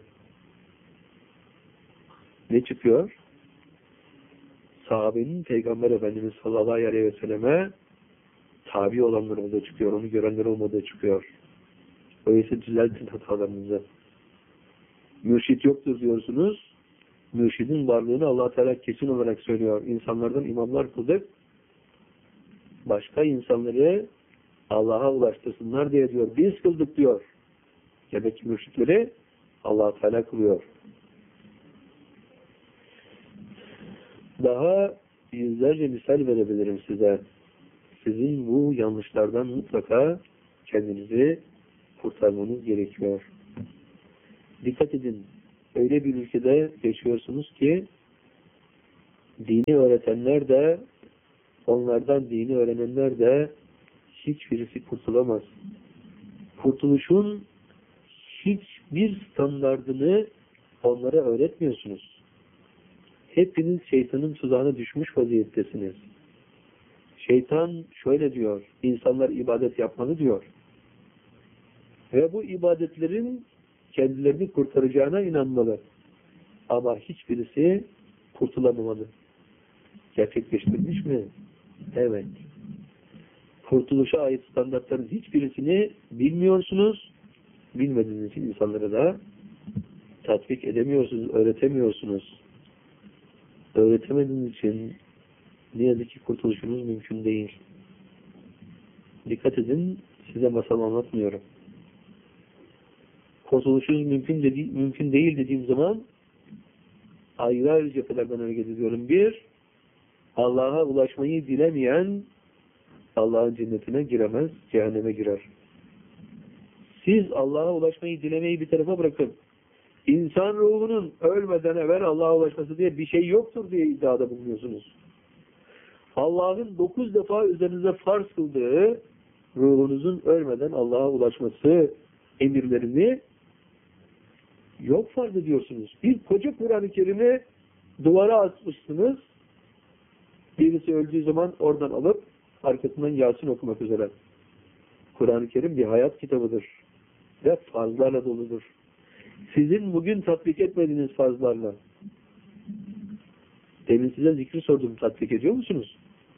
Ne çıkıyor? Sahabenin Peygamber Efendimiz sallallahu aleyhi ve selleme tabi olanlar orada çıkıyor. Onu görenler olmadığı çıkıyor. Öyleyse düzeltin hatalarınızı. Mürşit yoktur diyorsunuz. Mürşidin varlığını Allah Teala kesin olarak söylüyor. İnsanlardan imamlar kıldık. Başka insanları Allah'a ulaştırsınlar diye diyor. Biz kıldık diyor. Demek ki mürşitleri Allah Teala kılıyor. Daha yüzlerce misal verebilirim size. Sizin bu yanlışlardan mutlaka kendinizi kurtarmanız gerekiyor. Dikkat edin. Öyle bir ülkede yaşıyorsunuz ki dini öğretenler de onlardan dini öğrenenler de hiçbirisi kurtulamaz. Kurtuluşun hiçbir standardını onlara öğretmiyorsunuz. Hepiniz şeytanın tuzağına düşmüş vaziyettesiniz. Şeytan şöyle diyor, insanlar ibadet yapmalı diyor. Ve bu ibadetlerin kendilerini kurtaracağına inanmalı. Ama hiçbirisi kurtulamamalı. Gerçekleştirmiş mi? Evet. Kurtuluşa ait standartların hiçbirisini bilmiyorsunuz. Bilmediğiniz için insanlara da tatbik edemiyorsunuz, öğretemiyorsunuz. Öğretemediğiniz için ne yazık ki kurtuluşunuz mümkün değil. Dikkat edin, size masal anlatmıyorum. Kurtuluşunuz mümkün değil dediğim zaman ayrı cephelerden hareket ediyorum. Bir, Allah'a ulaşmayı dilemeyen Allah'ın cennetine giremez, cehenneme girer. Siz Allah'a ulaşmayı dilemeyi bir tarafa bırakın. İnsan ruhunun ölmeden evvel Allah'a ulaşması diye bir şey yoktur diye iddiada bulunuyorsunuz. Allah'ın 9 defa üzerinize farz kıldığı ruhunuzun ölmeden Allah'a ulaşması emirlerini yok farz ediyorsunuz. Bir koca Kur'an-ı Kerim'i duvara asmışsınız. Birisi öldüğü zaman oradan alıp arkasından Yasin okumak üzere. Kur'an-ı Kerim bir hayat kitabıdır. Ve farzlarla doludur. Sizin bugün tatbik etmediğiniz farzlarla. Demin size zikri sordum. Tatbik ediyor musunuz?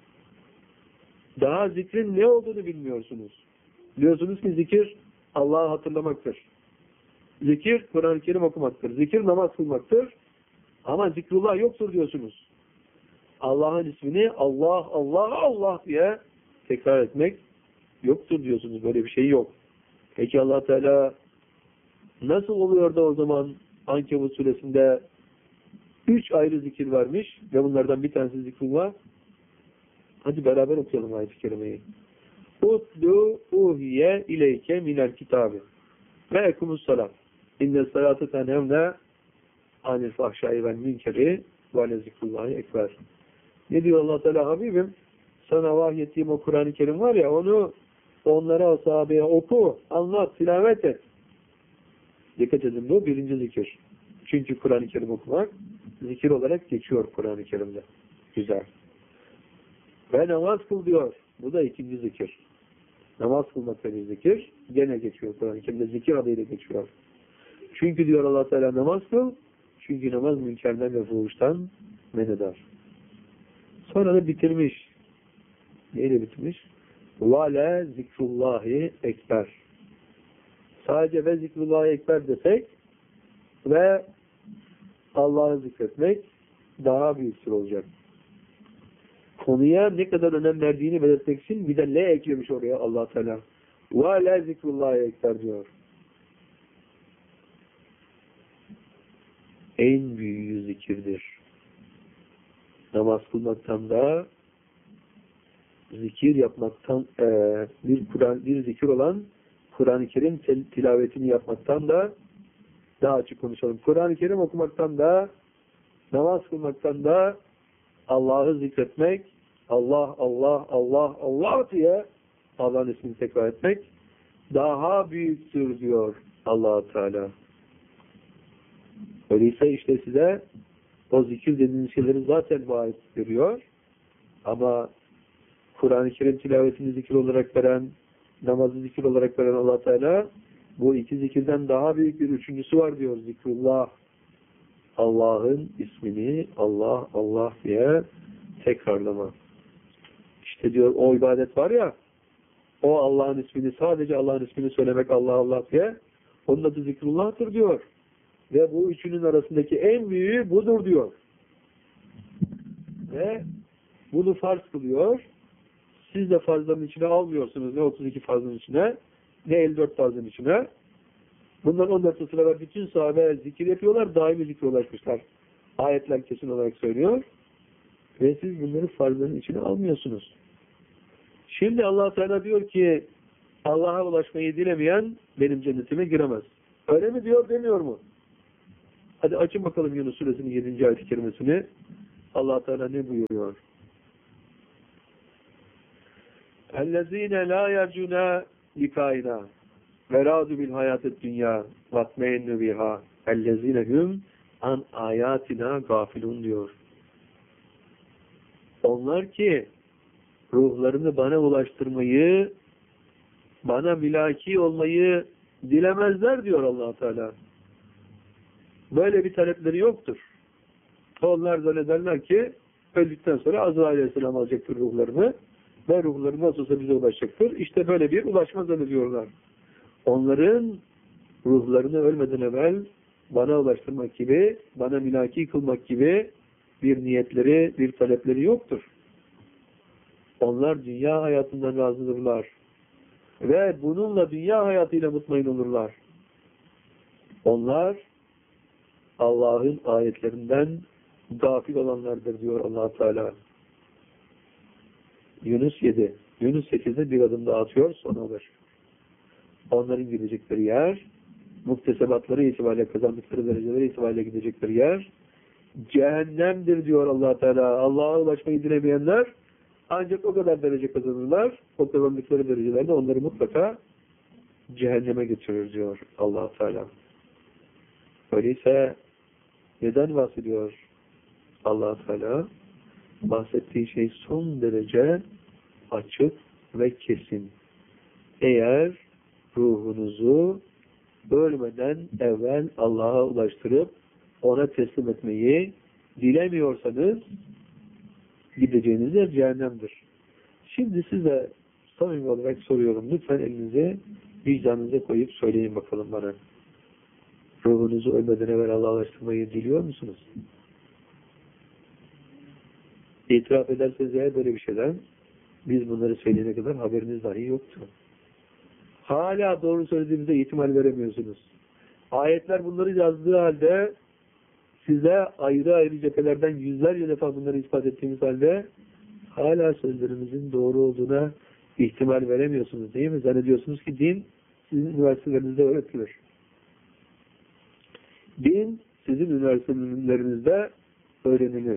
Daha zikrin ne olduğunu bilmiyorsunuz. Biliyorsunuz ki zikir Allah'ı hatırlamaktır. Zikir Kur'an-ı Kerim okumaktır. Zikir namaz kılmaktır. Ama zikrullah yoktur diyorsunuz. Allah'ın ismini Allah, Allah, Allah diye tekrar etmek yoktur diyorsunuz. Böyle bir şey yok. Peki Allah Teala nasıl oluyor da o zaman Ankebut suresinde 3 ayrı zikir varmış ve bunlardan bir tanesi zikrullah? Hadi beraber okuyalım ayet-i kerimeyi. Utlu uhiye ileyke minel kitabı ve ekumus salat. İnne salatı tenhevne anil fahşai vel münkeri ve le zikrullahi ekber. Ne diyor Allah Teala? Habibim, sana vahyettiğim o Kur'an-ı Kerim var ya, onu onlara, sahabeye oku, anlat, tilavet et. Dikkat edin, bu birinci zikir. Çünkü Kur'an-ı Kerim okumak zikir olarak geçiyor Kur'an-ı Kerim'de. Güzel. Ve namaz kıl diyor. Bu da ikinci zikir. Namaz kılmak da bir zikir. Gene geçiyor Kur'an-ı Kerim'de. Zikir adıyla geçiyor. Çünkü diyor Allah Teala namaz kıl. Çünkü namaz münkerden ve fuhuştan men eder. Sonra da bitirmiş. Neyle bitirmiş? وَلَا zikrullahi ekber. Sadece ve zikrullahi ekber desek ve Allah'ı zikretmek daha büyüktür olacak. Konuya ne kadar önem verdiğini belirtmek için bir de le eklemiş oraya Allah Teala. وَلَا zikrullahi ekber diyor. En büyüğü zikirdir. Namaz kılmaktan da zikir yapmaktan bir zikir olan Kur'an-ı Kerim tilavetini yapmaktan da daha açık konuşalım. Kur'an-ı Kerim okumaktan da namaz kılmaktan da Allah'ı zikretmek, Allah, Allah, Allah, Allah diye Allah'ın ismini tekrar etmek daha büyüktür diyor Allah-u Teala. Öyleyse işte size o zikir dediğiniz şeyleri zaten vaat veriyor. Ama Kur'an-ı Kerim tilavetini zikir olarak veren, namazı zikir olarak veren Allah Teala bu iki zikirden daha büyük bir üçüncüsü var diyor. Zikrullah. Allah'ın ismini Allah, Allah diye tekrarlama. İşte diyor o ibadet var ya, o Allah'ın ismini, sadece Allah'ın ismini söylemek Allah, Allah diye, onun adı zikrullah'tır diyor. Ve bu üçünün arasındaki en büyüğü budur diyor. Ve bunu farz kılıyor. Siz de farzların içine almıyorsunuz. Ne 32 farzın içine, ne 54 farzın içine. Bundan 14 sıralar bütün sahabe zikir yapıyorlar, daimi zikre ulaşmışlar. Ayetler kesin olarak söylüyor. Ve siz bunları farzların içine almıyorsunuz. Şimdi Allah Teala diyor ki Allah'a ulaşmayı dilemeyen benim cennetime giremez. Öyle mi diyor, demiyor mu? Hadi açın bakalım Yunus suresinin 7. ayet-i kerimesini. Allah Teala ne buyuruyor? اَلَّذ۪ينَ لَا يَرْجُنَا لِكَائِنَا وَرَادُ بِالْحَيَاتِ الدُّنْيَا وَاتْمَيْنُّ بِهَا اَلَّذ۪ينَ هُمْ an ayatina gafilun diyor. Onlar ki ruhlarını bana ulaştırmayı, bana mülaki olmayı dilemezler diyor Allah Teala. Böyle bir talepleri yoktur. Onlar zannederler ki öldükten sonra Azrail Aleyhisselam alacaktır ruhlarını ve ruhları nasıl olsa bize ulaşacaktır. İşte böyle bir ulaşma zannediyorlar. Onların ruhlarını ölmeden evvel bana ulaştırmak gibi, bana mülaki kılmak gibi bir niyetleri, bir talepleri yoktur. Onlar dünya hayatından razıdırlar. Ve bununla dünya hayatıyla mutmain olurlar. Onlar Allah'ın ayetlerinden gafil olanlardır diyor Allah Teala. Yunus 7. Yunus 8'de bir adım daha atıyor, sonra alır. Onların gidecekleri yer, muktesebatları itibariyle, kazandıkları dereceleri itibariyle gidecekleri yer cehennemdir diyor Allah Teala. Allah'a ulaşmayı dilemeyenler ancak o kadar derece kazanırlar. O kazandıkları derecelerde onları mutlaka cehenneme götürür diyor Allah Teala. Öyleyse neden bahsediyor Allah Teala? Bahsettiği şey son derece açık ve kesin. Eğer ruhunuzu ölmeden evvel Allah'a ulaştırıp ona teslim etmeyi dilemiyorsanız gideceğiniz yer cehennemdir. Şimdi size samimi olarak soruyorum. Lütfen elinizi vicdanınıza koyup söyleyin bakalım bana. Ruhunuzu ölmeden evvel Allah'a ulaştırmayı diliyor musunuz? İtiraf ederseniz eğer böyle bir şeyden biz bunları söyleyene kadar haberiniz dahi yoktu. Hala doğru söylediğimize ihtimal veremiyorsunuz. Ayetler bunları yazdığı halde size ayrı ayrı cephelerden yüzlerce defa bunları ispat ettiğimiz halde hala sözlerimizin doğru olduğuna ihtimal veremiyorsunuz değil mi? Zannediyorsunuz ki din sizin üniversitelerinizde öğretilir. Din sizin üniversitelerinizde öğrenilir.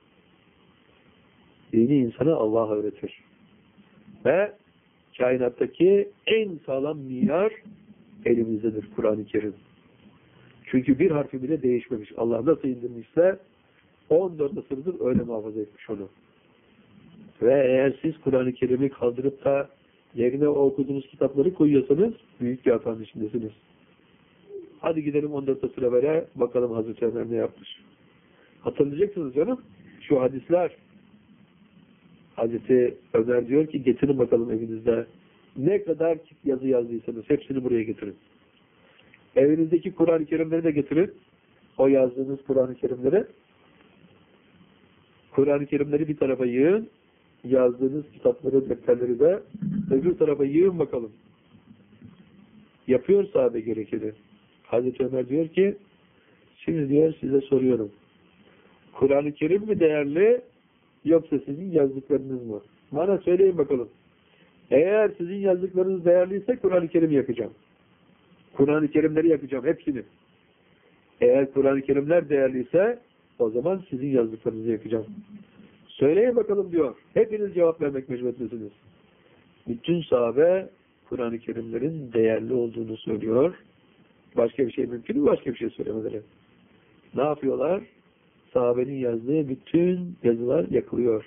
Dini insana Allah öğretir. Ve kainattaki en sağlam miyar elimizdedir Kur'an-ı Kerim. Çünkü bir harfi bile değişmemiş. Allah nasıl indirmişse 14 asırdır öyle muhafaza etmiş onu. Ve eğer siz Kur'an-ı Kerim'i kaldırıp da yerine o okuduğunuz kitapları koyuyorsanız büyük bir hatanın içindesiniz. Hadi gidelim 14 asır evvele bakalım Hazreti Ömer ne yapmış. Hatırlayacaksınız canım. Şu hadisler. Hazreti Ömer diyor ki getirin bakalım evinizde ne kadar yazı yazdıysanız hepsini buraya getirin. Evinizdeki Kur'an-ı Kerimleri de getirin. O yazdığınız Kur'an-ı Kerimleri. Kur'an-ı Kerimleri bir tarafa yığın. Yazdığınız kitapları, defterleri de öbür tarafa yığın bakalım. Yapıyor sahabe gerekeni. Hazreti Ömer diyor ki şimdi diyor size soruyorum. Kur'an-ı Kerim mi değerli yoksa sizin yazdıklarınız mı? Bana söyleyin bakalım. Eğer sizin yazdıklarınız değerliyse Kur'an-ı Kerim'i yakacağım. Kur'an-ı Kerimleri yakacağım. Hepsini. Eğer Kur'an-ı Kerimler değerliyse o zaman sizin yazdıklarınızı yakacağım. Söyleyin bakalım diyor. Hepiniz cevap vermek mecburiyetlisiniz. Bütün sahabe Kur'an-ı Kerimlerin değerli olduğunu söylüyor. Başka bir şey mümkün mü? Başka bir şey söylemeleri. Ne yapıyorlar? Sahabenin yazdığı bütün yazılar yakılıyor.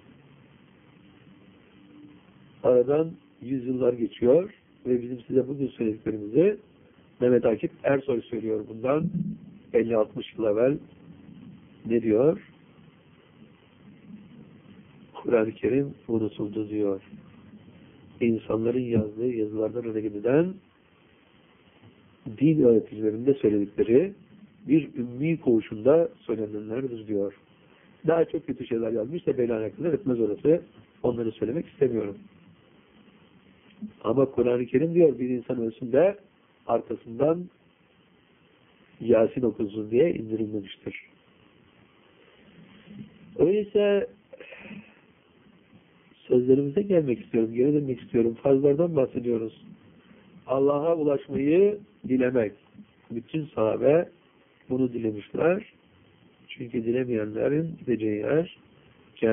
Aradan yüzyıllar geçiyor ve bizim size bugün söylediklerimizi Mehmet Akif Ersoy söylüyor bundan 50-60 yıl evvel. Ne diyor? Kur'an-ı Kerim unutuldu diyor. İnsanların yazdığı yazılardan hareket eden din öğreticilerinde söyledikleri bir ümmi koğuşunda söylenenlerdir diyor. Daha çok kötü şeyler yazmış da beni alakadar etmez orası. Onları söylemek istemiyorum. Ama Kur'an-ı Kerim diyor bir insan ölsün de arkasından Yasin okusun diye indirilmemiştir. Öyleyse sözlerimize gelmek istiyorum, geri dönmek istiyorum. Farzlardan bahsediyoruz. Allah'a ulaşmayı dilemek. Bütün sahabe bunu dilemişler. Çünkü dilemeyenlerin gideceği yer